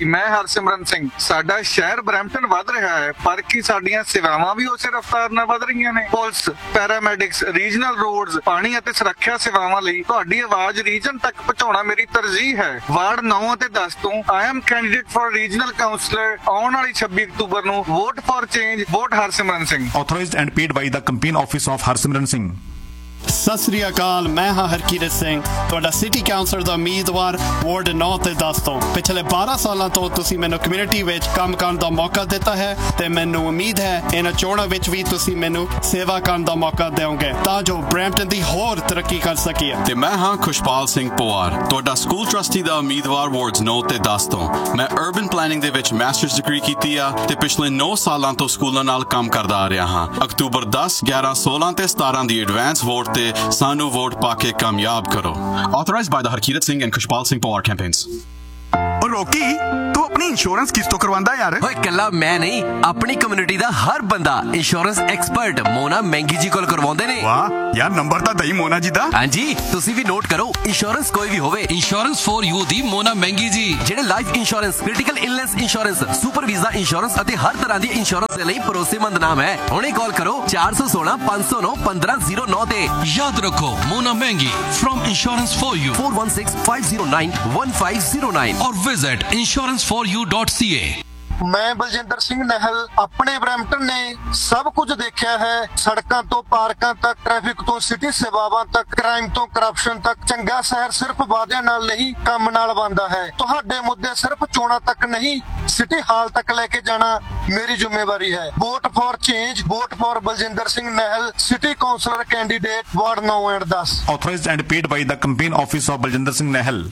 मैं हरसिमरन सिंह। साडा शहर ब्रैम्पटन वध रहा है, पर की साडीਆਂ सेवावां भी उसे रफ्तार ਨਾਲ ਵਧ ਰਹੀਆਂ ਨੇ? ਪੁਲਿਸ, ਪੈਰਾਮੈਡਿਕਸ, ਰੀਜਨਲ ਰੋਡਸ, ਪਾਣੀ ਅਤੇ ਸੁਰੱਖਿਆ ਸੇਵਾਵਾਂ ਲਈ ਤੁਹਾਡੀ ਆਵਾਜ਼ ਰੀਜਨ ਤੱਕ ਪਹੁੰਚਾਉਣਾ ਮੇਰੀ ਤਰਜੀਹ ਹੈ। ਵਾਰਡ 9 ਅਤੇ 10 ਤੋਂ I am candidate for regional councillor. ਆਉਣ ਵਾਲੀ 26 ਅਕਤੂਬਰ ਨੂੰ vote for change, vote Harsimran Singh. Authorized and paid by the campaign office of Harsimran Singh। Sat Sri ਅਕਾਲ, ਮੈਂ ਹਾਂ ਹਰਕੀਰਤ ਸਿੰਘ, ਤੁਹਾਡਾ ਸਿਟੀ ਕਾਉਂਸਲਰ ਦਾ ਉਮੀਦਵਾਰ ਵਾਰਡ 9 ਤੇ 10 ਤੋਂ। ਪਿਛਲੇ 12 ਸਾਲਾਂ ਤੋਂ ਤੁਸੀਂ ਮੈਨੂੰ ਕਮਿਊਨਿਟੀ ਵਿੱਚ ਕੰਮ ਕਰਨ ਦਾ ਮੌਕਾ ਦਿੱਤਾ ਹੈ ਤੇ ਮੈਨੂੰ ਉਮੀਦ ਹੈ ਇਹਨਾਂ ਚੋਣਾਂ ਵਿੱਚ ਵੀ ਤੁਸੀਂ ਮੈਨੂੰ ਸੇਵਾ ਕਰਨ ਦਾ ਮੌਕਾ ਦਿਓਗੇ ਤਾਂ ਜੋ ਬਰੈਂਪਟਨ ਦੀ ਹੋਰ ਤਰੱਕੀ ਕਰ ਸਕੀਏ। ਤੇ ਮੈਂ ਹਾਂ ਖੁਸ਼ਪਾਲ ਸਿੰਘ ਪਵਾਰ, ਤੁਹਾਡਾ ਸਕੂਲ ਟਰਸਟੀ ਦਾ ਉਮੀਦਵਾਰ ਵਾਰਡਸ 9 ਤੇ 10 ਤੋਂ। ਮੈਂ ਅਰਬਨ ਪਲੈਨਿੰਗ ਦੇ ਵਿੱਚ ਮਾਸਟਰਸ ਡਿਗਰੀ ਕੀਤੀ ਆ ਤੇ ਪਿਛਲੇ 9 ਸਾਲਾਂ ਤੋਂ ਸਕੂਲਾਂ ਨਾਲ ਕੰਮ ਕਰਦਾ ਆ ਰਿਹਾ ਹਾਂ। ਅਕਤੂਬਰ 10, 11, 16 ਤੇ 17 ਦੀ ਐਡਵਾਂਸ ਵੋਟ ਤੇ ਸਾਨੂੰ ਵੋਟ ਪਾ ਕੇ ਕਾਮਯਾਬ ਕਰੋ। Authorized by the Harkirat Singh and Khushpal Singh Pawar campaigns। ਰੋਕੀ, ਤੂੰ ਆਪਣੀ ਇੰਸ਼ੋਰੈਂਸ ਕਿਸ ਤੋਂ ਕਰਵਾਉਂਦਾ ਯਾਰ? ਓਏ ਕੱਲਾ ਮੈਂ ਨਹੀਂ, ਆਪਣੀ ਕਮਿਊਨਿਟੀ ਦਾ ਹਰ ਬੰਦਾ ਇੰਸ਼ੋਰੈਂਸ ਐਕਸਪਰਟ ਮੋਨਾ ਮਹਿੰਗੀ ਜੀ ਕੋਲ ਕਰਵਾਉਂਦੇ ਨੇ। ਵਾਹ ਯਾਰ, ਨੰਬਰ ਤਾਂ ਦਈ ਮੋਨਾ ਜੀ ਦਾ। ਹਾਂਜੀ, ਤੁਸੀਂ ਵੀ ਨੋਟ ਕਰੋ। ਇੰਸ਼ੋਰੈਂਸ ਕੋਈ ਵੀ ਹੋਵੇ, ਇੰਸ਼ੋਰੈਂਸ ਫॉर ਯੂ ਦੀ ਮੋਨਾ ਮਹਿੰਗੀ ਜੀ, ਜਿਹੜੇ life insurance, critical illness insurance, super visa insurance ਅਤੇ ਹਰ ਤਰ੍ਹਾਂ ਦੀ ਇੰਸ਼ੋਰੈਂਸ ਦੇ ਲਈ ਭਰੋਸੇਮੰਦ ਨਾਮ ਹੈ। ਹੁਣੇ ਕਾਲ ਕਰੋ 416 509 1509 ਤੇ। ਯਾਦ ਰੱਖੋ, ਮੋਨਾ ਮਹਿੰਗੀ from Insurance for You 416 509 1509 or visit insuranceforyou.ca। ਮੈਂ ਬਲਜਿੰਦਰ ਸਿੰਘ ਨਹਿਲ, ਆਪਣੇ ਬਰੈਂਪਟਨ ਨੇ ਸਭ ਕੁਝ ਦੇਖਿਆ ਹੈ। ਸੜਕਾਂ ਤੋਂ ਪਾਰਕਾਂ ਤੱਕ, ਟ੍ਰੈਫਿਕ ਤੋਂ ਸਿਟੀ ਸੇਵਾਵਾਂ ਤੱਕ, ਕ੍ਰਾਈਮ ਤੋਂ ਕਰਪਸ਼ਨ ਤੱਕ। ਚੰਗਾ ਸ਼ਹਿਰ ਸਿਰਫ ਵਾਅਦਿਆਂ ਨਾਲ ਨਹੀਂ, ਕੰਮ ਨਾਲ ਬਣਦਾ ਹੈ। ਤੁਹਾਡੇ ਮੁੱਦੇ ਸਿਰਫ ਚੋਣਾਂ ਤੱਕ ਨਹੀਂ, ਸਿਟੀ ਹਾਲ ਤੱਕ ਲੈ ਕੇ ਜਾਣਾ ਮੇਰੀ ਜ਼ਿੰਮੇਵਾਰੀ ਹੈ। Vote for change, vote for Baljinder Singh ਨਹਿਲ, city councillor candidate, ward 9 and 10। Authorized and paid by the campaign office of Baljinder Singh Nahal।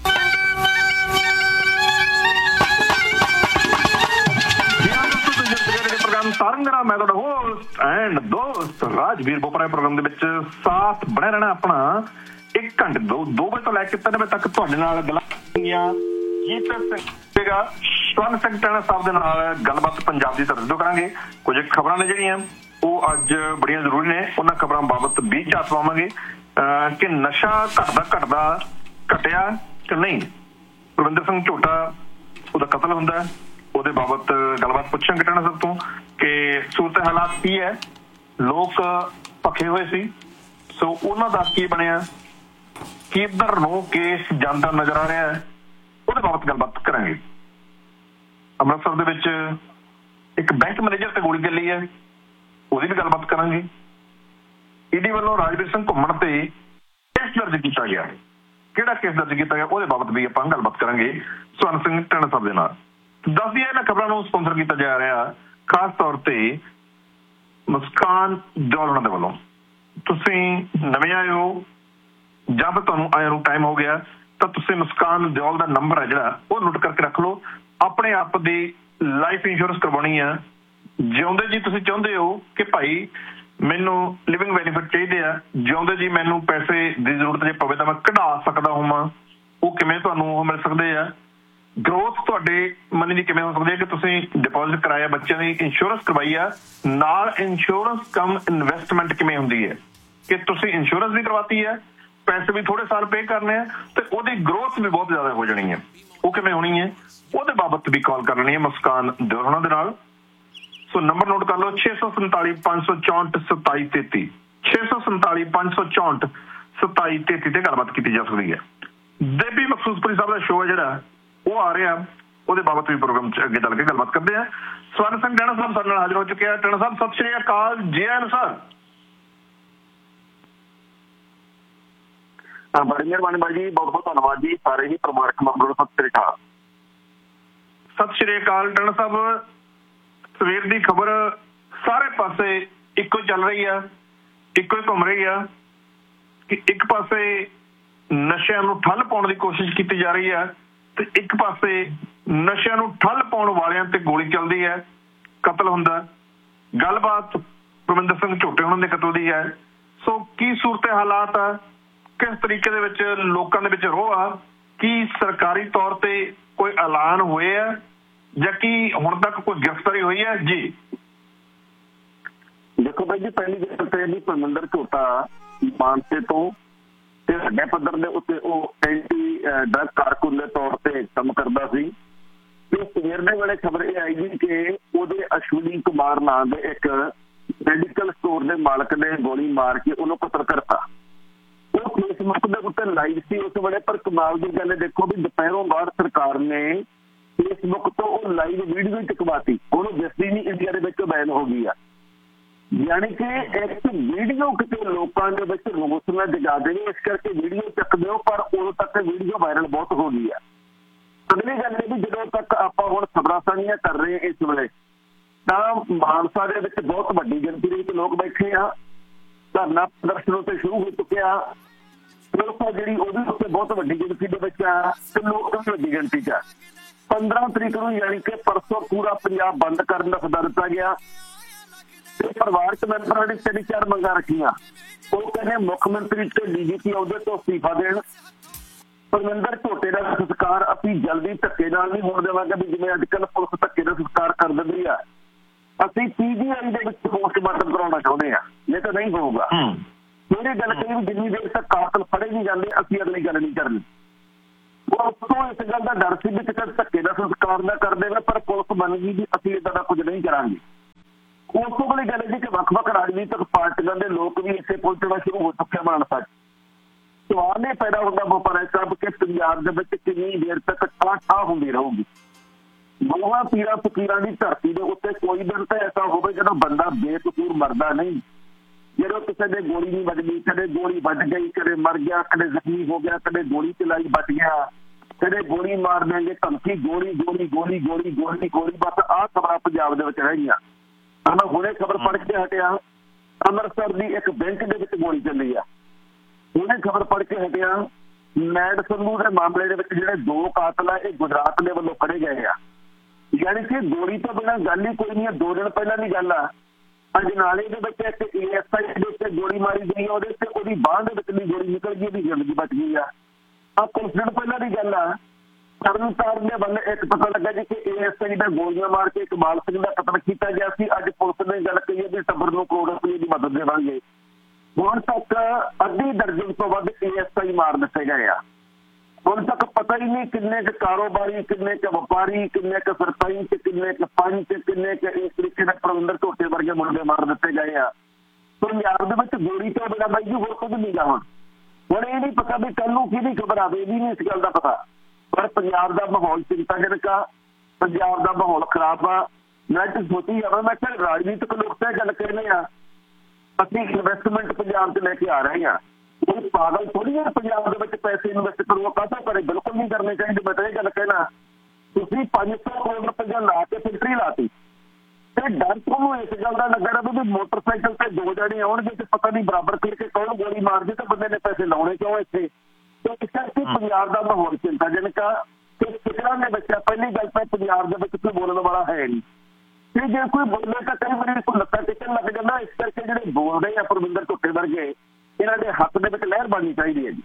ਸਾਰੰਗਰਾ, ਮੈਂ ਤੁਹਾਡਾ ਹੋਸਟ ਐਂਡ ਦੋਸਤ ਰਾਜਵੀਰ ਬੋਪਰਾ। ਪ੍ਰੋਗਰਾਮ ਦੇ ਵਿੱਚ ਸਾਥ ਬਣਿਆ ਰਹਿਣਾ ਆਪਣਾ 1 ਘੰਟੇ 2 ਵਜੇ ਤੋਂ ਲੈ ਕੇ 3 ਵਜੇ ਤੱਕ ਤੁਹਾਡੇ ਨਾਲ ਗੱਲਾਂ ਸਵਰਨ ਸਿੰਘ ਟਾਣਾ ਸਾਹਿਬ ਦੇ ਨਾਲ ਗੱਲਬਾਤ ਪੰਜਾਬ ਦੀ ਧਰਤੀ ਤੋਂ ਕਰਾਂਗੇ। ਕੁਝ ਖਬਰਾਂ ਨੇ ਜਿਹੜੀਆਂ ਉਹ ਅੱਜ ਬੜੀਆਂ ਜ਼ਰੂਰੀ ਨੇ, ਉਹਨਾਂ ਖਬਰਾਂ ਬਾਬਤ ਵੀ ਝਾਤ ਪਾਵਾਂਗੇ ਕਿ ਨਸ਼ਾ ਘਟਿਆ ਕਿ ਨਹੀਂ। ਕੁਲਵਿੰਦਰ ਸਿੰਘ ਝੋਟਾ, ਉਹਦਾ ਕਤਲ ਹੁੰਦਾ, ਉਹਦੇ ਬਾਬਤ ਗੱਲਬਾਤ ਪੁੱਛਾਂਗੇ ਟਾਣਾ ਸਾਹਿਬ ਤੋਂ ਕਿ ਸੂਰਤ ਹਾਲਾਤ ਕੀ ਹੈ। ਲੋਕ ਭੱਖੇ ਹੋਏ ਸੀ, ਸੋ ਉਹਨਾਂ ਦਾ ਕੀ ਬਣਿਆ, ਕਿੱਧਰ ਨੂੰ ਕੇਸ ਜਾਂਦਾ ਨਜ਼ਰ ਆ ਰਿਹਾ ਹੈ, ਉਹਦੇ ਬਾਬਤ ਗੱਲਬਾਤ ਕਰਾਂਗੇ। ਅੰਮ੍ਰਿਤਸਰ ਦੇ ਵਿੱਚ ਇੱਕ ਬੈਂਕ ਮੈਨੇਜਰ ਤੇ ਗੋਲੀ ਚੱਲੀ ਹੈ, ਉਹਦੀ ਵੀ ਗੱਲਬਾਤ ਕਰਾਂਗੇ। ਈਡੀ ਵੱਲੋਂ ਰਾਜਵੀਰ ਸਿੰਘ ਘੁੰਮਣ ਤੇ ਕੇਸ ਦਰਜ ਕੀਤਾ ਗਿਆ, ਕਿਹੜਾ ਕੇਸ ਦਰਜ ਕੀਤਾ ਗਿਆ, ਉਹਦੇ ਬਾਬਤ ਵੀ ਆਪਾਂ ਗੱਲਬਾਤ ਕਰਾਂਗੇ ਸਵਰਨ ਸਿੰਘ ਟਾਣਾ ਸਾਹਿਬ ਦੇ ਨਾਲ। ਦੱਸਦੀ ਹੈ ਇਹਨਾਂ ਖਬਰਾਂ ਨੂੰ ਸਪਾਂਸਰ ਕੀਤਾ ਜਾ ਰਿਹਾ ਖਾਸ ਤੌਰ ਤੇ ਮੁਸਕਾਨ ਦਿਓਲ ਉਹਨਾਂ ਦੇ ਵੱਲੋਂ। ਤੁਸੀਂ ਨਵੇਂ ਆਏ ਹੋ ਜਾਂ ਫਿਰ ਤੁਹਾਨੂੰ ਆਇਆ ਨੂੰ ਟਾਈਮ ਹੋ ਗਿਆ ਤਾਂ ਤੁਸੀਂ ਮੁਸਕਾਨ ਦਿਓਲ ਦਾ ਨੰਬਰ ਹੈ ਜਿਹੜਾ ਉਹ ਨੋਟ ਕਰਕੇ ਰੱਖ ਲਓ। ਆਪਣੇ ਆਪ ਦੀ ਲਾਈਫ ਇੰਸ਼ੋਰੈਂਸ ਕਰਵਾਉਣੀ ਆ, ਜਿਉਂਦੇ ਜੀ ਤੁਸੀਂ ਚਾਹੁੰਦੇ ਹੋ ਕਿ ਭਾਈ ਮੈਨੂੰ ਲਿਵਿੰਗ ਬੈਨੀਫਿਟ ਚਾਹੀਦੇ ਆ, ਜਿਉਂਦੇ ਜੀ ਮੈਨੂੰ ਪੈਸੇ ਦੀ ਜ਼ਰੂਰਤ ਜੇ ਪਵੇ ਤਾਂ ਮੈਂ ਕਢਾ ਸਕਦਾ ਹੋਵਾਂ, ਉਹ ਕਿਵੇਂ ਤੁਹਾਨੂੰ ਉਹ ਮਿਲ ਸਕਦੇ ਆ। ਗਰੋਥ ਤੁਹਾਡੇ ਮਨੀ ਦੀ ਕਿਵੇਂ ਹੋ ਸਕਦੀ ਹੈ ਕਿ ਤੁਸੀਂ ਡਿਪੋਜ਼ਿਟ ਕਰਾਇਆ, ਬੱਚਿਆਂ ਦੀ ਇੰਸ਼ੋਰੈਂਸ ਕਰਵਾਈ ਆ, ਨਾਲ ਇੰਸ਼ੋਰੈਂਸ ਕਮ ਇਨਵੈਸਟਮੈਂਟ ਕਿਵੇਂ ਹੁੰਦੀ ਹੈ ਕਿ ਤੁਸੀਂ ਇੰਸ਼ੋਰੈਂਸ ਵੀ ਕਰਵਾਤੀ ਹੈ, ਪੈਸੇ ਵੀ ਥੋੜੇ ਸਾਲ ਪੇ ਕਰਨੇ ਆ ਤੇ ਉਹਦੀ ਗਰੋਥ ਵੀ ਬਹੁਤ ਜ਼ਿਆਦਾ ਹੋ ਜਾਣੀ ਹੈ, ਉਹ ਕਿਵੇਂ ਹੋਣੀ ਹੈ, ਉਹਦੇ ਬਾਬਤ ਵੀ ਕਾਲ ਕਰਨੀ ਹੈ ਮੁਸਕਾਨ ਦਿਓਲ ਉਹਨਾਂ ਦੇ ਨਾਲ। ਸੋ ਨੰਬਰ ਨੋਟ ਕਰ ਲਓ 647 564 2733 647 564 2733 ਤੇ ਗੱਲਬਾਤ ਕੀਤੀ ਜਾ ਸਕਦੀ ਹੈ। ਦੇਬੀ ਮਖਸੂਸਪੁਰੀ ਸਾਹਿਬ ਦਾ ਸ਼ੋਅ ਹੈ ਜਿਹੜਾ ਉਹ ਆ ਰਿਹਾ, ਉਹਦੇ ਬਾਬਤ ਵੀ ਪ੍ਰੋਗਰਾਮ ਚ ਅੱਗੇ ਚੱਲ ਕੇ ਗੱਲਬਾਤ ਕਰਦੇ ਆ। ਸਵਰਨ ਸਿੰਘ ਟਾਣਾ ਸਾਹਿਬ ਸਾਡੇ ਨਾਲ ਹਾਜ਼ਰ ਹੋ ਚੁੱਕੇ ਆ। ਟਾਣਾ ਸਾਹਿਬ ਸਤਿ ਸ਼੍ਰੀ ਅਕਾਲ, ਜੀ ਆਇਆਂ ਸਰ। ਬੜੀ ਮਿਹਰਬਾਨੀ ਬਾਈ ਜੀ, ਬਹੁਤ ਬਹੁਤ ਧੰਨਵਾਦ ਜੀ। ਸਾਰੇ ਹੀ ਪਰਿਵਾਰਕ ਮੈਂਬਰਾਂ ਨੂੰ ਸਤਿ ਸ਼੍ਰੀ ਅਕਾਲ। ਸਤਿ ਸ਼੍ਰੀ ਅਕਾਲ ਟਾਣਾ ਸਾਹਿਬ। ਸਵੇਰ ਦੀ ਖਬਰ ਸਾਰੇ ਪਾਸੇ ਇੱਕੋ ਚੱਲ ਰਹੀ ਆ, ਇੱਕੋ ਹੀ ਘੁੰਮ ਰਹੀ ਆ ਕਿ ਇੱਕ ਪਾਸੇ ਨਸ਼ਿਆਂ ਨੂੰ ਠੱਲ ਪਾਉਣ ਦੀ ਕੋਸ਼ਿਸ਼ ਕੀਤੀ ਜਾ ਰਹੀ ਹੈ ਤੇ ਇੱਕ ਪਾਸੇ ਨਸ਼ਿਆਂ ਨੂੰ ਠੱਲ ਪਾਉਣ ਵਾਲਿਆਂ ਤੇ ਗੋਲੀ ਚੱਲਦੀ ਹੈ, ਕਤਲ ਹੁੰਦਾ। ਗੱਲਬਾਤ ਕੁਲਵਿੰਦਰ ਸਿੰਘ ਝੋਟੇ ਉਹਨਾਂ ਦੇ ਕਤਲ ਦੀ ਹੈ। ਸੋ ਕੀ ਸੂਰਤ ਹਾਲਾਤ ਆ, ਕਿਸ ਤਰੀਕੇ ਦੇ ਵਿੱਚ ਲੋਕਾਂ ਦੇ ਵਿੱਚ ਰੋਹ ਆ, ਕੀ ਸਰਕਾਰੀ ਤੌਰ ਤੇ ਕੋਈ ਐਲਾਨ ਹੋਏ ਆ ਜਾਂ ਕੀ ਹੁਣ ਤੱਕ ਕੋਈ ਗ੍ਰਿਫਤਾਰੀ ਹੋਈ ਹੈ ਜੀ? ਦੇਖੋ ਬਾਈ ਜੀ, ਪਹਿਲੀ ਗੱਲ ਤੇ ਜੀ ਕੁਲਵਿੰਦਰ ਝੋਟਾ ਮਾਨਸੇ ਤੋਂ ਤੇ ਵੱਡੇ ਪੱਧਰ ਦੇ ਉੱਤੇ ਉਹ ਐਂਟੀ ਡਰੱਗ ਕਾਰਕੁਨ ਦੇ ਤੌਰ ਤੇ ਕੰਮ ਕਰਦਾ ਸੀ ਤੇ ਸਵੇਰ ਦੇ ਵੇਲੇ ਖਬਰ ਇਹ ਆਈ ਜੀ ਕਿ ਉਹਦੇ ਅਸ਼ਵਨੀ ਕੁਮਾਰ ਨਾਂ ਦੇ ਇੱਕ ਮੈਡੀਕਲ ਸਟੋਰ ਦੇ ਮਾਲਕ ਨੇ ਗੋਲੀ ਮਾਰ ਕੇ ਉਹਨੂੰ ਕਤਲ ਕਰਤਾ। ਉਹ ਫੇਸਬੁੱਕ ਦੇ ਉੱਤੇ ਲਾਈਵ ਸੀ ਉਸ ਵੇਲੇ, ਪਰ ਕਮਾਲ ਦੀ ਗੱਲ ਦੇਖੋ ਵੀ ਦੁਪਹਿਰੋਂ ਬਾਅਦ ਸਰਕਾਰ ਨੇ ਫੇਸਬੁੱਕ ਤੋਂ ਉਹ ਲਾਈਵ ਵੀਡੀਓ ਚੁਕਵਾਤੀ, ਉਹਨੂੰ ਦਿਸਦੀ ਨਹੀਂ, ਇੰਡੀਆ ਦੇ ਵਿੱਚ ਬੈਨ ਹੋ ਗਈ ਆ। ਯਾਨੀ ਕਿ ਇੱਕ ਵੀਡੀਓ ਕਿਤੇ ਲੋਕਾਂ ਦੇ ਵਿੱਚ ਰੋਸ ਨਾ ਜਗਾ ਦੇਣੀ, ਇਸ ਕਰਕੇ ਵੀਡੀਓ ਚੱਕ ਦਿਓ, ਪਰ ਉਦੋਂ ਤੱਕ ਵੀਡੀਓ ਵਾਇਰਲ ਬਹੁਤ ਹੋ ਗਈ ਆ। ਅਗਲੀ ਗੱਲ ਇਹ ਵੀ ਜਦੋਂ ਤੱਕ ਆਪਾਂ ਹੁਣ ਖਬਰਾਂ ਸਾਂਝੀਆਂ ਕਰ ਰਹੇ ਇਸ ਵੇਲੇ ਤਾਂ ਮਾਨਸਾ ਦੇ ਵਿੱਚ ਬਹੁਤ ਵੱਡੀ ਗਿਣਤੀ ਦੇ ਵਿੱਚ ਲੋਕ ਬੈਠੇ ਆ, ਧਰਨਾ ਪ੍ਰਦਰਸ਼ਨ ਉੱਤੇ ਸ਼ੁਰੂ ਹੋ ਚੁੱਕਿਆ। ਪੁਲਿਸ ਜਿਹੜੀ ਉਹਦੇ ਉੱਤੇ ਬਹੁਤ ਵੱਡੀ ਗਿਣਤੀ ਦੇ ਵਿੱਚ ਆ ਤੇ ਲੋਕ ਵੀ ਵੱਡੀ ਗਿਣਤੀ 'ਚ ਆ। 15 ਤਰੀਕ ਨੂੰ ਯਾਨੀ ਕਿ ਪਰਸੋਂ ਪੂਰਾ ਪੰਜਾਬ ਬੰਦ ਕਰਨ ਦਾ ਸੱਦਾ ਦਿੱਤਾ ਗਿਆ ਤੇ ਪਰਿਵਾਰਕ ਮੈਂਬਰਾਂ ਨੇ 3-4 ਮੰਗਾਂ ਰੱਖੀਆਂ। ਉਹ ਕਹਿੰਦੇ ਮੁੱਖ ਮੰਤਰੀ ਤੇ ਡੀਜੀਪੀ ਅਹੁਦੇ ਤੋਂ ਅਸਤੀਫਾ ਦੇਣ, ਪਰਮਿੰਦਰ ਝੋਟੇ ਦਾ ਸੰਸਕਾਰ ਅਸੀਂ ਜਲਦੀ ਧੱਕੇ ਨਾਲ ਨਹੀਂ ਹੋਣ ਦੇਵਾਂਗੇ ਵੀ ਜਿਵੇਂ ਅੱਜ ਕੱਲ੍ਹ ਪੁਲਿਸ ਧੱਕੇ ਦਾ ਸੰਸਕਾਰ ਕਰ ਦਿੰਦੀ ਆ, ਅਸੀਂ PGI ਦੇ ਵਿੱਚ ਪੋਸਟਮਾਰਟਮ ਕਰਾਉਣਾ ਚਾਹੁੰਦੇ ਆ, ਇਹ ਤਾਂ ਨਹੀਂ ਹੋਊਗਾ। ਜਿਹੜੀ ਗੱਲ ਕਹੀ ਵੀ ਜਿੰਨੀ ਦੇਰ ਤੱਕ ਕਾਤਲ ਫੜੇ ਨਹੀਂ ਜਾਂਦੇ ਅਸੀਂ ਅਗਲੀ ਗੱਲ ਨਹੀਂ ਕਰਨੀ। ਉਸ ਤੋਂ ਇਸ ਗੱਲ ਦਾ ਡਰ ਸੀ ਵੀ ਕਿਤੇ ਧੱਕੇ ਦਾ ਸੰਸਕਾਰ ਨਾ ਕਰ ਦੇਵੇ, ਪਰ ਪੁਲਿਸ ਮੰਨ ਗਈ ਵੀ ਅਸੀਂ ਇੱਦਾਂ ਦਾ ਕੁਝ ਨਹੀਂ ਕਰਾਂਗੇ। ਉਸ ਤੋਂ ਅਗਲੀ ਗੱਲ ਜੀ ਕਿ ਵੱਖ-ਵੱਖ ਰਾਜਨੀਤਿਕ ਪਾਰਟੀਆਂ ਦੇ ਲੋਕ ਵੀ ਇੱਥੇ ਪਹੁੰਚਣਾ ਸ਼ੁਰੂ ਹੋ ਚੁੱਕੇ ਮਾਨਸਾ 'ਚ। ਸਵਾਲ ਇਹ ਪੈਦਾ ਹੁੰਦਾ ਬੋਪਾਰਾ ਸਾਹਿਬ ਕਿ ਪੰਜਾਬ ਦੇ ਵਿੱਚ ਕਿੰਨੀ ਦੇਰ ਤੱਕ ਠਾਹ ਹੁੰਦੀ ਰਹੂਗੀ। ਦੋਹਾਂ ਪੀਰਾਂ ਫਕੀਰਾਂ ਦੀ ਧਰਤੀ ਦੇ ਉੱਤੇ ਕੋਈ ਦਿਨ ਤਾਂ ਐਸਾ ਹੋਵੇ ਜਦੋਂ ਬੰਦਾ ਬੇਕਸੂਰ ਮਰਦਾ ਨਹੀਂ, ਜਦੋਂ ਕਿਸੇ ਦੇ ਗੋਲੀ ਨਹੀਂ ਵੱਜਦੀ, ਕਦੇ ਗੋਲੀ ਵੱਜ ਗਈ, ਕਦੇ ਮਰ ਗਿਆ, ਕਦੇ ਜ਼ਖਮੀ ਹੋ ਗਿਆ, ਕਦੇ ਗੋਲੀ ਚਲਾਈ ਬਚ ਗਿਆ, ਕਦੇ ਗੋਲੀ ਮਾਰ ਦੇਣਗੇ, ਧਮਕੀ, ਗੋਲੀ ਗੋਲੀ ਗੋਲੀ ਗੋਲੀ ਗੋਲੀ ਗੋਲੀ, ਬਸ ਆਹ ਖਬਰਾਂ ਪੰਜਾਬ ਦੇ ਵਿੱਚ ਰਹੀਆਂ। ਮੈਂ ਹੁਣੇ ਖਬਰ ਪੜ੍ਹ ਕੇ ਹਟਿਆ, ਅੰਮ੍ਰਿਤਸਰ ਦੀ ਇੱਕ ਬੈਂਕ ਦੇ ਵਿੱਚ ਗੋਲੀ ਚੱਲੀ ਆ। ਹੁਣੇ ਖਬਰ ਪੜ੍ਹ ਕੇ ਹਟਿਆ, ਮੈਡ ਸੰਧੂ ਦੇ ਮਾਮਲੇ ਦੇ ਵਿੱਚ ਜਿਹੜੇ 2 ਕਾਤਲ ਆ ਇਹ ਗੁਜਰਾਤ ਦੇ ਵੱਲੋਂ ਫੜੇ ਗਏ ਆ। ਯਾਨੀ ਕਿ ਗੋਲੀ ਤੋਂ ਬਿਨਾਂ ਗੱਲ ਹੀ ਕੋਈ ਨਹੀਂ ਹੈ। 2 ਦਿਨ ਪਹਿਲਾਂ ਦੀ ਗੱਲ ਆ, ਅਜਨਾਲੇ ਦੇ ਵਿੱਚ ਇੱਕ ASI ਦੇ ਉੱਤੇ ਗੋਲੀ ਮਾਰੀ ਗਈ, ਉਹਦੇ ਤੇ ਉਹਦੀ ਬਾਂਹ ਦੇ ਵਿੱਚ ਵੀ ਗੋਲੀ ਨਿਕਲ ਗਈ, ਉਹਦੀ ਜ਼ਿੰਦਗੀ ਬਚ ਗਈ ਆ। ਕੁਝ ਦਿਨ ਪਹਿਲਾਂ ਦੀ ਗੱਲ ਆ, ਤਰਨਤਾਰਨ ਦੇ ਵੱਲ ਇੱਕ ਪਤਾ ਲੱਗਾ ਜੀ ਕਿ ASI ਦਾ ਗੋਲੀਆਂ ਮਾਰ ਕੇ ਇਕਬਾਲ ਸਿੰਘ ਦਾ ਕਤਲ ਕੀਤਾ ਗਿਆ ਸੀ। ਅੱਜ ਪੁਲਿਸ ਨੇ ਗੱਲ ਕਹੀ ਹੈ ਵੀ ਟੱਬਰ ਨੂੰ ਕਰੋੜ ਰੁਪਏ ਦੀ ਮਦਦ ਦੇਵਾਂਗੇ। ਹੁਣ ਤੱਕ ਅੱਧੀ ਦਰਜਨ ਤੋਂ ਵੱਧ ASI ਮਾਰ ਦਿੱਤੇ ਗਏ ਆ। ਹੁਣ ਤੱਕ ਪਤਾ ਹੀ ਨਹੀਂ ਕਿੰਨੇ ਕੁ ਕਾਰੋਬਾਰੀ, ਕਿੰਨੇ ਕੁ ਵਪਾਰੀ, ਕਿੰਨੇ ਕੁ ਸਰਪੰਚ, ਕਿੰਨੇ ਕੁ ਪੰਚ, ਕਿੰਨੇ ਕੁ ਇਸ ਤਰੀਕੇ ਨਾਲ ਪਰਮਿੰਦਰ ਝੋਟੇ ਵਰਗੇ ਮੁੰਡੇ ਮਾਰ ਦਿੱਤੇ ਗਏ ਆ। ਪੰਜਾਬ ਦੇ ਵਿੱਚ ਗੋਲੀ ਤੋਂ ਬਿਨਾਂ ਬਾਈ ਜੀ ਹੋਰ ਕੁਝ ਨਹੀਂ ਗਾ। ਹੁਣ ਇਹ ਨਹੀਂ ਪਤਾ ਵੀ ਕੱਲ ਨੂੰ ਕਿਹਦੀ ਖਬਰ ਆਵੇ, ਇਹ ਵੀ ਨਹੀਂ ਇਸ ਗੱਲ ਦਾ ਪਤਾ। ਪਰ ਪੰਜਾਬ ਦਾ ਮਾਹੌਲ ਚਿੰਤਾਜਨਕ ਆ, ਪੰਜਾਬ ਦਾ ਮਾਹੌਲ ਖਰਾਬ ਆ। ਮੈਂ ਤਾਂ ਸੋਚੀ ਜਾਵਾਂ, ਮੈਂ ਕਿਹਾ ਰਾਜਨੀਤਿਕ ਲੋਕ ਤਾਂ ਗੱਲ ਕਹਿੰਦੇ ਆ ਅਸੀਂ ਇਨਵੈਸਟਮੈਂਟ ਪੰਜਾਬ 'ਚ ਲੈ ਕੇ ਆ ਰਹੇ ਹਾਂ। ਕੋਈ ਪਾਗਲ ਥੋੜੀ ਹੈ ਪੰਜਾਬ ਦੇ ਵਿੱਚ ਪੈਸੇ ਇਨਵੈਸਟ ਕਰੂਗਾ, ਕਾਹਤੋਂ ਕਰੇ? ਬਿਲਕੁਲ ਨਹੀਂ ਕਰਨੇ ਚਾਹੀਦੇ। ਮੈਂ ਤਾਂ ਇਹ ਗੱਲ ਕਹਿਣਾ, ਤੁਸੀਂ 500 ਕਰੋੜ ਰੁਪਇਆ ਲਾ ਕੇ ਫੈਕਟਰੀ ਲਾਤੀ ਤੇ ਡਰ ਤੁਹਾਨੂੰ ਇਸ ਗੱਲ ਦਾ ਲੱਗਾ ਵੀ ਮੋਟਰਸਾਈਕਲ ਤੇ 2 ਜਣੇ ਆਉਣਗੇ ਤੇ ਪਤਾ ਨਹੀਂ ਬਰਾਬਰ ਕਰਕੇ ਕੌਣ ਗੋਲੀ ਮਾਰ ਦੇ ਤੇ ਬੰਦੇ ਨੇ ਪੈਸੇ ਲਾਉਣੇ ਕਿਉਂ ਇੱਥੇ। ਤੇ ਇਸ ਕਰਕੇ ਪੰਜਾਬ ਦਾ ਮਾਹੌਲ ਚਿੰਤਾਜਨਕ ਆ ਤੇ ਫਿਕਰਾਂ ਦੇ ਵਿੱਚ ਪਹਿਲੀ ਗੱਲ ਤਾਂ ਪੰਜਾਬ ਦੇ ਵਿੱਚ ਕੋਈ ਬੋਲਣ ਵਾਲਾ ਹੈ ਨਹੀਂ, ਤੇ ਜੇ ਕੋਈ ਬੋਲੇ ਤਾਂ ਕਈ ਵਾਰੀ ਕੋਈ ਲੱਤਾਂ ਟਿਕਣ ਲੱਗ ਜਾਂਦਾ। ਇਸ ਕਰਕੇ ਜਿਹੜੇ ਬੋਲਦੇ ਆ ਪਰਮਿੰਦਰ ਝੋਟੇ ਵਰਗੇ, ਇਹਨਾਂ ਦੇ ਹੱਥ ਦੇ ਵਿੱਚ ਲਹਿਰ ਬਣਨੀ ਚਾਹੀਦੀ ਹੈ ਜੀ।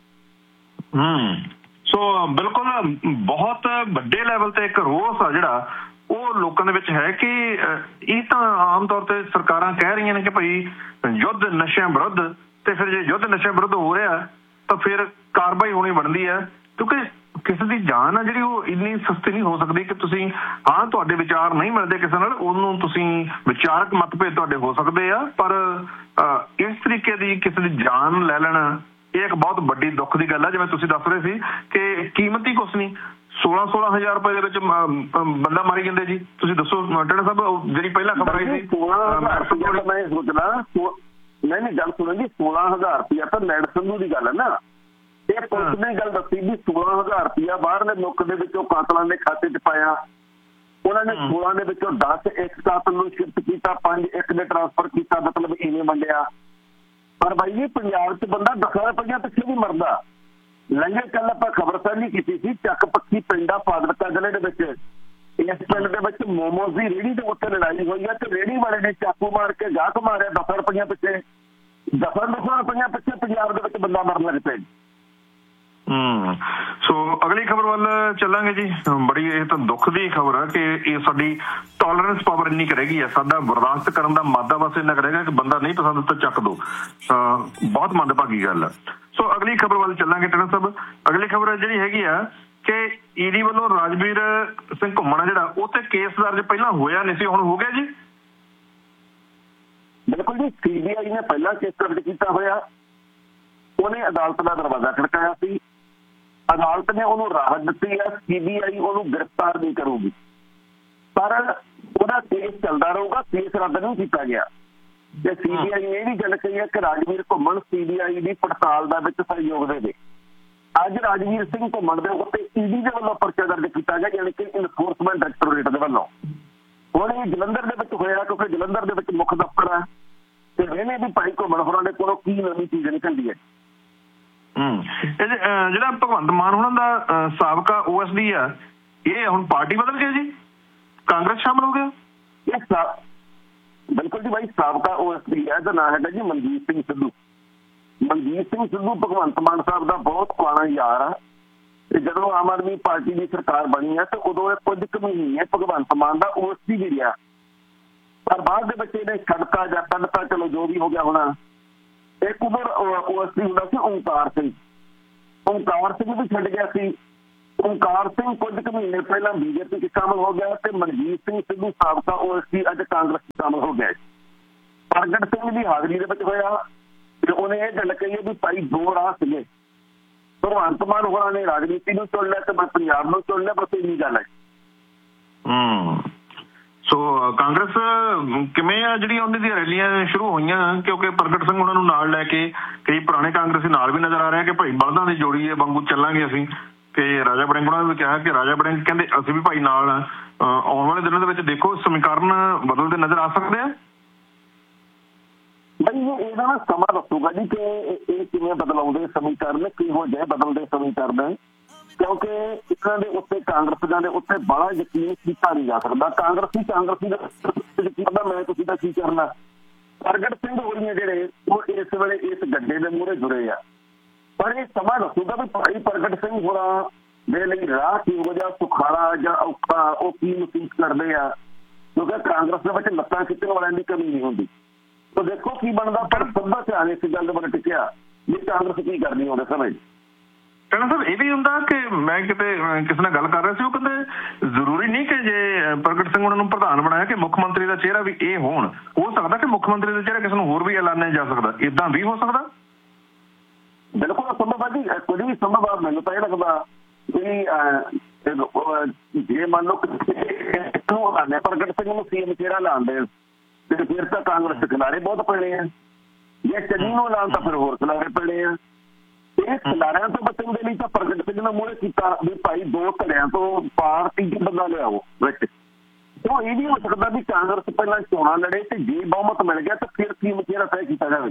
ਸੋ ਬਿਲਕੁਲ ਬਹੁਤ ਵੱਡੇ ਲੈਵਲ ਤੇ ਇੱਕ ਰੋਸ ਆ ਜਿਹੜਾ ਉਹ ਲੋਕਾਂ ਦੇ ਵਿੱਚ ਹੈ ਕਿ ਇਹ ਤਾਂ ਆਮ ਤੌਰ ਤੇ ਸਰਕਾਰਾਂ ਕਹਿ ਰਹੀਆਂ ਨੇ ਕਿ ਭਾਈ ਯੁੱਧ ਨਸ਼ਿਆਂ ਵਿਰੁੱਧ, ਤੇ ਫਿਰ ਜੇ ਯੁੱਧ ਨਸ਼ਿਆਂ ਵਿਰੁੱਧ ਹੋ ਰਿਹਾ ਤਾਂ ਫਿਰ ਕਾਰਵਾਈ ਹੋਣੀ ਬਣਦੀ ਹੈ, ਕਿਉਂਕਿ ਕਿਸੇ ਦੀ ਜਾਨ ਆ ਜਿਹੜੀ ਉਹ ਇੰਨੀ ਸਸਤੀ ਨਹੀਂ ਹੋ ਸਕਦੀ ਕਿ ਤੁਸੀਂ ਹਾਂ ਤੁਹਾਡੇ ਵਿਚਾਰ ਨਹੀਂ ਮਿਲਦੇ ਕਿਸੇ ਨਾਲ, ਉਹਨੂੰ ਤੁਸੀਂ ਵਿਚਾਰਕ ਮਤਭੇਦ ਤੁਹਾਡੇ ਹੋ ਸਕਦੇ ਆ, ਪਰ ਇਸ ਤਰੀਕੇ ਦੀ ਕਿਸੇ ਦੀ ਜਾਨ ਲੈ ਲੈਣਾ ਇਹ ਇੱਕ ਬਹੁਤ ਵੱਡੀ ਦੁੱਖ ਦੀ ਗੱਲ ਹੈ। ਜਿਵੇਂ ਤੁਸੀਂ ਦੱਸ ਰਹੇ ਸੀ ਕਿ ਕੀਮਤੀ ਕੁਛ ਨਹੀਂ, 16,000 ਰੁਪਏ ਦੇ ਵਿੱਚ ਬੰਦਾ ਮਾਰੀ ਜਾਂਦੇ ਜੀ। ਤੁਸੀਂ ਦੱਸੋ ਟੇੜਾ ਸਾਹਿਬ, ਜਿਹੜੀ ਪਹਿਲਾਂ ਖਬਰ ਆਈ ਸੀ ਮੈਂ ਸੋਚਣਾ ਨਹੀਂ ਗੱਲ ਸੁਣੋ ਜੀ, 16,000 ਰੁਪਇਆ ਤਾਂ ਮੈਡ ਸੰਧੂ ਦੀ ਗੱਲ ਹੈ ਨਾ। ਇਹ ਪੁਲਿਸ ਨੇ ਗੱਲ ਦੱਸੀ ਵੀ 16,000 ਰੁਪਇਆ ਬਾਹਰਲੇ ਮੁਲਕ ਦੇ ਵਿੱਚੋਂ ਕਾਤਲਾਂ ਦੇ ਖਾਤੇ 'ਚ ਪਾਇਆ। ਉਹਨਾਂ ਨੇ 16 ਦੇ ਵਿੱਚੋਂ 10 ਇੱਕ ਕਾਤਲ ਨੂੰ ਸ਼ਿਫਟ ਕੀਤਾ, 5 ਇੱਕ ਨੇ ਟਰਾਂਸਫਰ ਕੀਤਾ, ਮਤਲਬ ਇਵੇਂ ਵੰਡਿਆ। ਪਰ ਬਾਈ ਜੀ ਪੰਜਾਬ 'ਚ ਬੰਦਾ 10 ਰੁਪਈਆ ਪਿੱਛੇ ਵੀ ਮਰਦਾ। ਲੰਘੇ ਕੱਲ ਆਪਾਂ ਖਬਰ ਸਾਂਝੀ ਕੀਤੀ ਸੀ, ਚੱਕ ਪੱਖੀ ਪਿੰਡਾ ਫਾਜ਼ਿਲਕਾ ਜ਼ਿਲ੍ਹੇ ਦੇ ਵਿੱਚ, ਇਸ ਪਿੰਡ ਦੇ ਵਿੱਚ ਮੋਮੋਜ਼ ਦੀ ਰੇਹੜੀ ਦੇ ਉੱਤੇ ਲੜਾਈ ਹੋਈ ਹੈ ਤੇ ਰੇਹੜੀ ਵਾਲੇ ਨੇ ਚਾਕੂ ਮਾਰ ਕੇ ਗਾਹਕ ਮਾਰਿਆ 10 ਰੁਪਈਆ ਪਿੱਛੇ। 10 ਰੁਪਈਆ ਪਿੱਛੇ ਪੰਜਾਬ ਦੇ ਵਿੱਚ ਬੰਦਾ ਮਰਨ ਲੱਗ ਪਿਆ। ਸੋ ਅਗਲੀ ਖਬਰ ਵੱਲ ਚੱਲਾਂਗੇ ਜੀ। ਬੜੀ ਇਹ ਤਾਂ ਦੁੱਖ ਦੀ ਖਬਰ ਹੈ ਕਿ ਇਹ ਸਾਡੀ ਟੋਲਰੈਂਸ ਪਾਵਰ ਇੰਨੀ ਕਰੇਗੀ ਹੈ, ਸਾਡਾ ਬਰਦਾਸ਼ਤ ਕਰਨ ਦਾ ਮਾਦਾ ਬਸ ਇੰਨਾ ਕਰੇਗਾ ਕਿ ਬੰਦਾ ਨਹੀਂ ਪਸੰਦ ਤਾਂ ਚੱਕ ਦੋ। ਬਹੁਤ ਮੰਦਭਾਗੀ ਗੱਲ ਹੈ। ਸੋ ਅਗਲੀ ਖਬਰ ਵੱਲ ਚੱਲਾਂਗੇ ਟਣਾ ਸਾਹਿਬ। ਅਗਲੀ ਖਬਰ ਜਿਹੜੀ ਹੈਗੀ ਆ ਕਿ ਈਡੀ ਵੱਲੋਂ ਰਾਜਵੀਰ ਸਿੰਘ ਘੁੰਮਣ ਜਿਹੜਾ ਉੱਥੇ ਕੇਸ ਦਰਜ ਪਹਿਲਾਂ ਹੋਇਆ ਨਹੀਂ ਸੀ, ਹੁਣ ਹੋ ਗਿਆ ਜੀ? ਬਿਲਕੁਲ ਜੀ, CBI ਨੇ ਪਹਿਲਾਂ ਕੇਸ ਦਰਜ ਕੀਤਾ ਹੋਇਆ। ਉਹਨੇ ਅਦਾਲਤ ਦਾ ਦਰਵਾਜ਼ਾ ਖੜਕਾਇਆ ਸੀ, ਅਦਾਲਤ ਨੇ ਉਹਨੂੰ ਰਾਹਤ ਦਿੱਤੀ ਹੈ। CBI ਉਹਨੂੰ ਗ੍ਰਿਫਤਾਰ ਨਹੀਂ ਕਰੂਗੀ, ਪਰ ਉਹਦਾ ਕੇਸ ਚੱਲਦਾ ਰਹੂਗਾ, ਕੇਸ ਰੱਦ ਨਹੀਂ ਕੀਤਾ ਗਿਆ। ਤੇ CBI ਨੇ ਇਹ ਵੀ ਗੱਲ ਕਹੀ ਹੈ ਕਿ ਰਾਜਵੀਰ ਘੁੰਮਣ CBI ਦੀ ਪੜਤਾਲ ਦਾ ਵਿੱਚ ਸਹਿਯੋਗ ਦੇਵੇ। ਅੱਜ ਰਾਜਵੀਰ ਸਿੰਘ ਘੁੰਮਣ ਦੇ ਉੱਤੇ ED ਦੇ ਵੱਲੋਂ ਪਰਚਾ ਦਰਜ ਕੀਤਾ ਗਿਆ, ਯਾਨੀ ਕਿ ਇਨਫੋਰਸਮੈਂਟ ਡਾਇਰੈਕਟੋਰੇਟ ਦੇ ਵੱਲੋਂ। ਹੁਣ ਇਹ ਜਲੰਧਰ ਦੇ ਵਿੱਚ ਹੋਇਆ, ਕਿਉਂਕਿ ਜਲੰਧਰ ਦੇ ਵਿੱਚ ਮੁੱਖ ਦਫ਼ਤਰ ਹੈ, ਤੇ ਇਹਨੇ ਵੀ ਭਾਈ ਘੁੰਮਣ ਹੋਰਾਂ ਦੇ ਕੋਲੋਂ ਕੀ ਨਵੀਂ ਚੀਜ਼ ਨਿਕਲਦੀ ਹੈ। ਜਿਹੜਾ ਭਗਵੰਤ ਮਾਨ ਉਹਨਾਂ ਦਾ ਸਾਬਕਾ OSD ਆ, ਇਹ ਹੁਣ ਪਾਰਟੀ ਬਦਲ ਗਈ ਜੀ, ਕਾਂਗਰਸ ਸ਼ਾਮਲ ਹੋ ਗਿਆ? ਬਿਲਕੁਲ ਜੀ ਬਾਈ, ਸਾਬਕਾ OSD ਹੈ, ਇਹਦਾ ਨਾਂ ਹੈਗਾ ਜੀ ਮਨਜੀਤ ਸਿੰਘ ਸਿੱਧੂ। ਮਨਜੀਤ ਸਿੰਘ ਸਿੱਧੂ ਭਗਵੰਤ ਮਾਨ ਸਾਹਿਬ ਦਾ ਬਹੁਤ ਪੁਰਾਣਾ ਯਾਰ ਆ, ਤੇ ਜਦੋਂ ਆਮ ਆਦਮੀ ਪਾਰਟੀ ਦੀ ਸਰਕਾਰ ਬਣੀ ਹੈ ਤੇ ਉਦੋਂ ਇਹ ਕੁਝ ਕੁ ਮਹੀਨੇ ਭਗਵੰਤ ਮਾਨ ਦਾ OSD ਵੀ ਰਿਹਾ, ਪਰ ਬਾਅਦ ਦੇ ਵਿੱਚ ਇਹਨੇ ਛੱਡਤਾ ਜਾਂ ਕੱਢਤਾ, ਚਲੋ ਜੋ ਵੀ ਹੋ ਗਿਆ ਹੋਣਾ। ਇੱਕ ਉਧਰ OSD ਹੁੰਦਾ ਸੀ ਓਂਕਾਰ ਸਿੰਘ, ਓਂਕਾਰ ਸਿੰਘ ਵੀ ਛੱਡ ਗਿਆ ਸੀ। ਓਂਕਾਰ ਸਿੰਘ ਕੁਝ ਕੁ ਮਹੀਨੇ ਪਹਿਲਾਂ BJP 'ਚ ਸ਼ਾਮਲ ਹੋ ਗਿਆ, ਤੇ ਮਨਜੀਤ ਸਿੰਘ ਸਿੱਧੂ ਸਾਬਕਾ OSD ਅੱਜ ਕਾਂਗਰਸ 'ਚ ਸ਼ਾਮਲ ਹੋ ਗਿਆ। ਪ੍ਰਗਟ ਸਿੰਘ ਦੀ ਹਾਜ਼ਰੀ ਦੇ ਵਿੱਚ ਹੋਇਆ ਤੇ ਉਹਨੇ ਇਹ ਗੱਲ ਕਹੀ ਹੈ ਵੀ ਭਾਈ ਦੋ ਰਾਹ ਸੀਗੇ, ਭਗਵੰਤ ਮਾਨ ਹੋਰਾਂ ਨੇ ਰਾਜਨੀਤੀ ਨੂੰ ਚੁਣ ਲਿਆ ਤੇ ਮੈਂ ਪੰਜਾਬ ਨੂੰ ਚੁਣ ਲਿਆ, ਬਸ ਇੰਨੀ ਗੱਲ ਹੈ। ਸੋ ਕਾਂਗਰਸ ਕਿਵੇਂ ਆ ਜਿਹੜੀਆਂ ਉਹਨਾਂ ਦੀਆਂ ਰੈਲੀਆਂ ਸ਼ੁਰੂ ਹੋਈਆਂ, ਕਿਉਂਕਿ ਪ੍ਰਗਟ ਸਿੰਘ ਉਹਨਾਂ ਨੂੰ ਨਾਲ ਲੈ ਕੇ ਕਈ ਪੁਰਾਣੇ ਕਾਂਗਰਸੀ ਨਾਲ ਵੀ ਨਜ਼ਰ ਆ ਰਹੇ ਕਿ ਭਾਈ ਬਲਦਾਂ ਦੀ ਜੋੜੀ ਵਾਂਗੂ ਚੱਲਾਂਗੇ ਅਸੀਂ। ਤੇ ਰਾਜਾ ਵੜਿੰਗ ਉਹਨਾਂ ਨੇ ਵੀ ਕਿਹਾ ਕਿ ਰਾਜਾ ਵੜਿੰਗ ਕਹਿੰਦੇ ਅਸੀਂ ਵੀ ਭਾਈ ਨਾਲ। ਆਉਣ ਵਾਲੇ ਦਿਨਾਂ ਦੇ ਵਿੱਚ ਦੇਖੋ ਸਮੀਕਰਨ ਬਦਲਦੇ ਨਜ਼ਰ ਆ ਸਕਦੇ ਆ। ਬਈ ਇਹਦਾ ਨਾ ਸਮਾਂ ਦੱਸੂਗਾ ਜੀ ਕਿ ਇਹ ਕਿਵੇਂ ਬਦਲਾਉਂਦੇ ਸਮੀਕਰਨ, ਕਿਹੋ ਜਿਹੇ ਬਦਲਦੇ ਸਮੀਕਰਨ, ਕਿਉਂਕਿ ਇਹਨਾਂ ਦੇ ਉੱਤੇ ਕਾਂਗਰਸੀਆਂ ਦੇ ਉੱਤੇ ਬੜਾ ਯਕੀਨ ਕੀਤਾ ਨਹੀਂ ਜਾ ਸਕਦਾ। ਕਾਂਗਰਸੀ ਦਾ ਮੈਂ ਤੁਸੀਂ ਦਾ ਕੀ ਕਰਨਾ। ਪ੍ਰਗਟ ਸਿੰਘ ਹੋਰੀਆਂ ਜਿਹੜੇ ਉਹ ਇਸ ਵੇਲੇ ਇਸ ਗੱਡੇ ਦੇ ਮੂਹਰੇ ਜੁੜੇ ਆ, ਪਰ ਇਹ ਸਮਾਂ ਦੱਸੂਗਾ ਵੀ ਭਾਈ ਪ੍ਰਗਟ ਸਿੰਘ ਹੋਰਾਂ ਦੇ ਲਈ ਰਾਹ ਕਿਹੋ ਜਿਹਾ ਸੁਖਾਲਾ ਜਾਂ ਔਖਾ ਉਹ ਕੀ ਮਹਿਸੂਸ ਕਰਦੇ ਆ, ਕਿਉਂਕਿ ਕਾਂਗਰਸ ਦੇ ਵਿੱਚ ਲੱਤਾਂ ਖਿੱਚਣ ਵਾਲਿਆਂ ਦੀ ਕਮੀ ਨਹੀਂ ਹੁੰਦੀ। ਤਾਂ ਦੇਖੋ ਕੀ ਬਣਦਾ, ਪਰ ਸਭ ਦਾ ਧਿਆਨ ਇਸ ਗੱਲ ਦੇ ਬਾਰੇ ਟਿਕਿਆ ਵੀ ਕਾਂਗਰਸ ਕੀ ਕਰਦੀ ਉਹਦੇ ਸਮੇਂ। ਕਹਿਣਾ ਸਾਹਿਬ ਇਹ ਵੀ ਹੁੰਦਾ ਕਿ ਮੈਂ ਕਿਤੇ ਕਿਸੇ ਨਾਲ ਗੱਲ ਕਰ ਰਿਹਾ ਸੀ, ਉਹ ਕਹਿੰਦੇ ਜ਼ਰੂਰੀ ਨਹੀਂ ਕਿ ਜੇ ਪ੍ਰਗਟ ਸਿੰਘ ਉਹਨਾਂ ਨੂੰ ਪ੍ਰਧਾਨ ਬਣਾਇਆ ਕਿ ਮੁੱਖ ਮੰਤਰੀ ਦਾ ਚਿਹਰਾ ਵੀ ਇਹ ਹੋ ਸਕਦਾ ਕਿ ਮੁੱਖ ਮੰਤਰੀ ਦਾ ਚਿਹਰਾ ਕਿਸੇ ਨੂੰ ਹੋਰ ਵੀ ਐਲਾਨਿਆ ਜਾ ਸਕਦਾ, ਏਦਾਂ ਵੀ ਹੋ ਸਕਦਾ। ਬਿਲਕੁਲ ਸੰਭਵ ਆ ਜੀ, ਕੁਝ ਵੀ ਸੰਭਵ ਆ। ਮੈਨੂੰ ਤਾਂ ਇਹ ਲੱਗਦਾ ਵੀ ਜੇ ਮੰਨ ਲਓ ਪ੍ਰਗਟ ਸਿੰਘ ਨੂੰ CM ਚਿਹਰਾ ਲਾਉਂਦੇ ਤੇ ਫਿਰ ਤਾਂ ਕਾਂਗਰਸ ਦੇ ਖਿਲਾਰੇ ਬਹੁਤ ਪੈਣੇ ਆ, ਜੇ ਚੰਨੀ ਨੂੰ ਲਾਉਣ ਤਾਂ ਫਿਰ ਹੋਰ ਖਿਲਾਰੇ ਪੈਣੇ ਆ। ਇਹ ਖਿਲਾਰਿਆਂ ਤੋਂ ਬਚਣ ਦੇ ਲਈ ਤਾਂ ਪ੍ਰਗਟ ਸਿੰਘ ਨੇ ਮੂਹਰੇ ਕੀਤਾ ਵੀ ਭਾਈ ਦੋ ਧੜਿਆਂ ਤੋਂ ਪਾਰਟੀ ਚ ਬੰਦਾ ਲਿਆਓ ਵਿੱਚ। ਉਹ ਇਹ ਵੀ ਹੋ ਸਕਦਾ ਵੀ ਕਾਂਗਰਸ ਪਹਿਲਾਂ ਚੋਣਾਂ ਲੜੇ ਤੇ ਜੇ ਬਹੁਮਤ ਮਿਲ ਗਿਆ ਤਾਂ ਫਿਰ CM ਚਿਹਰਾ ਤੈਅ ਕੀਤਾ ਜਾਵੇ।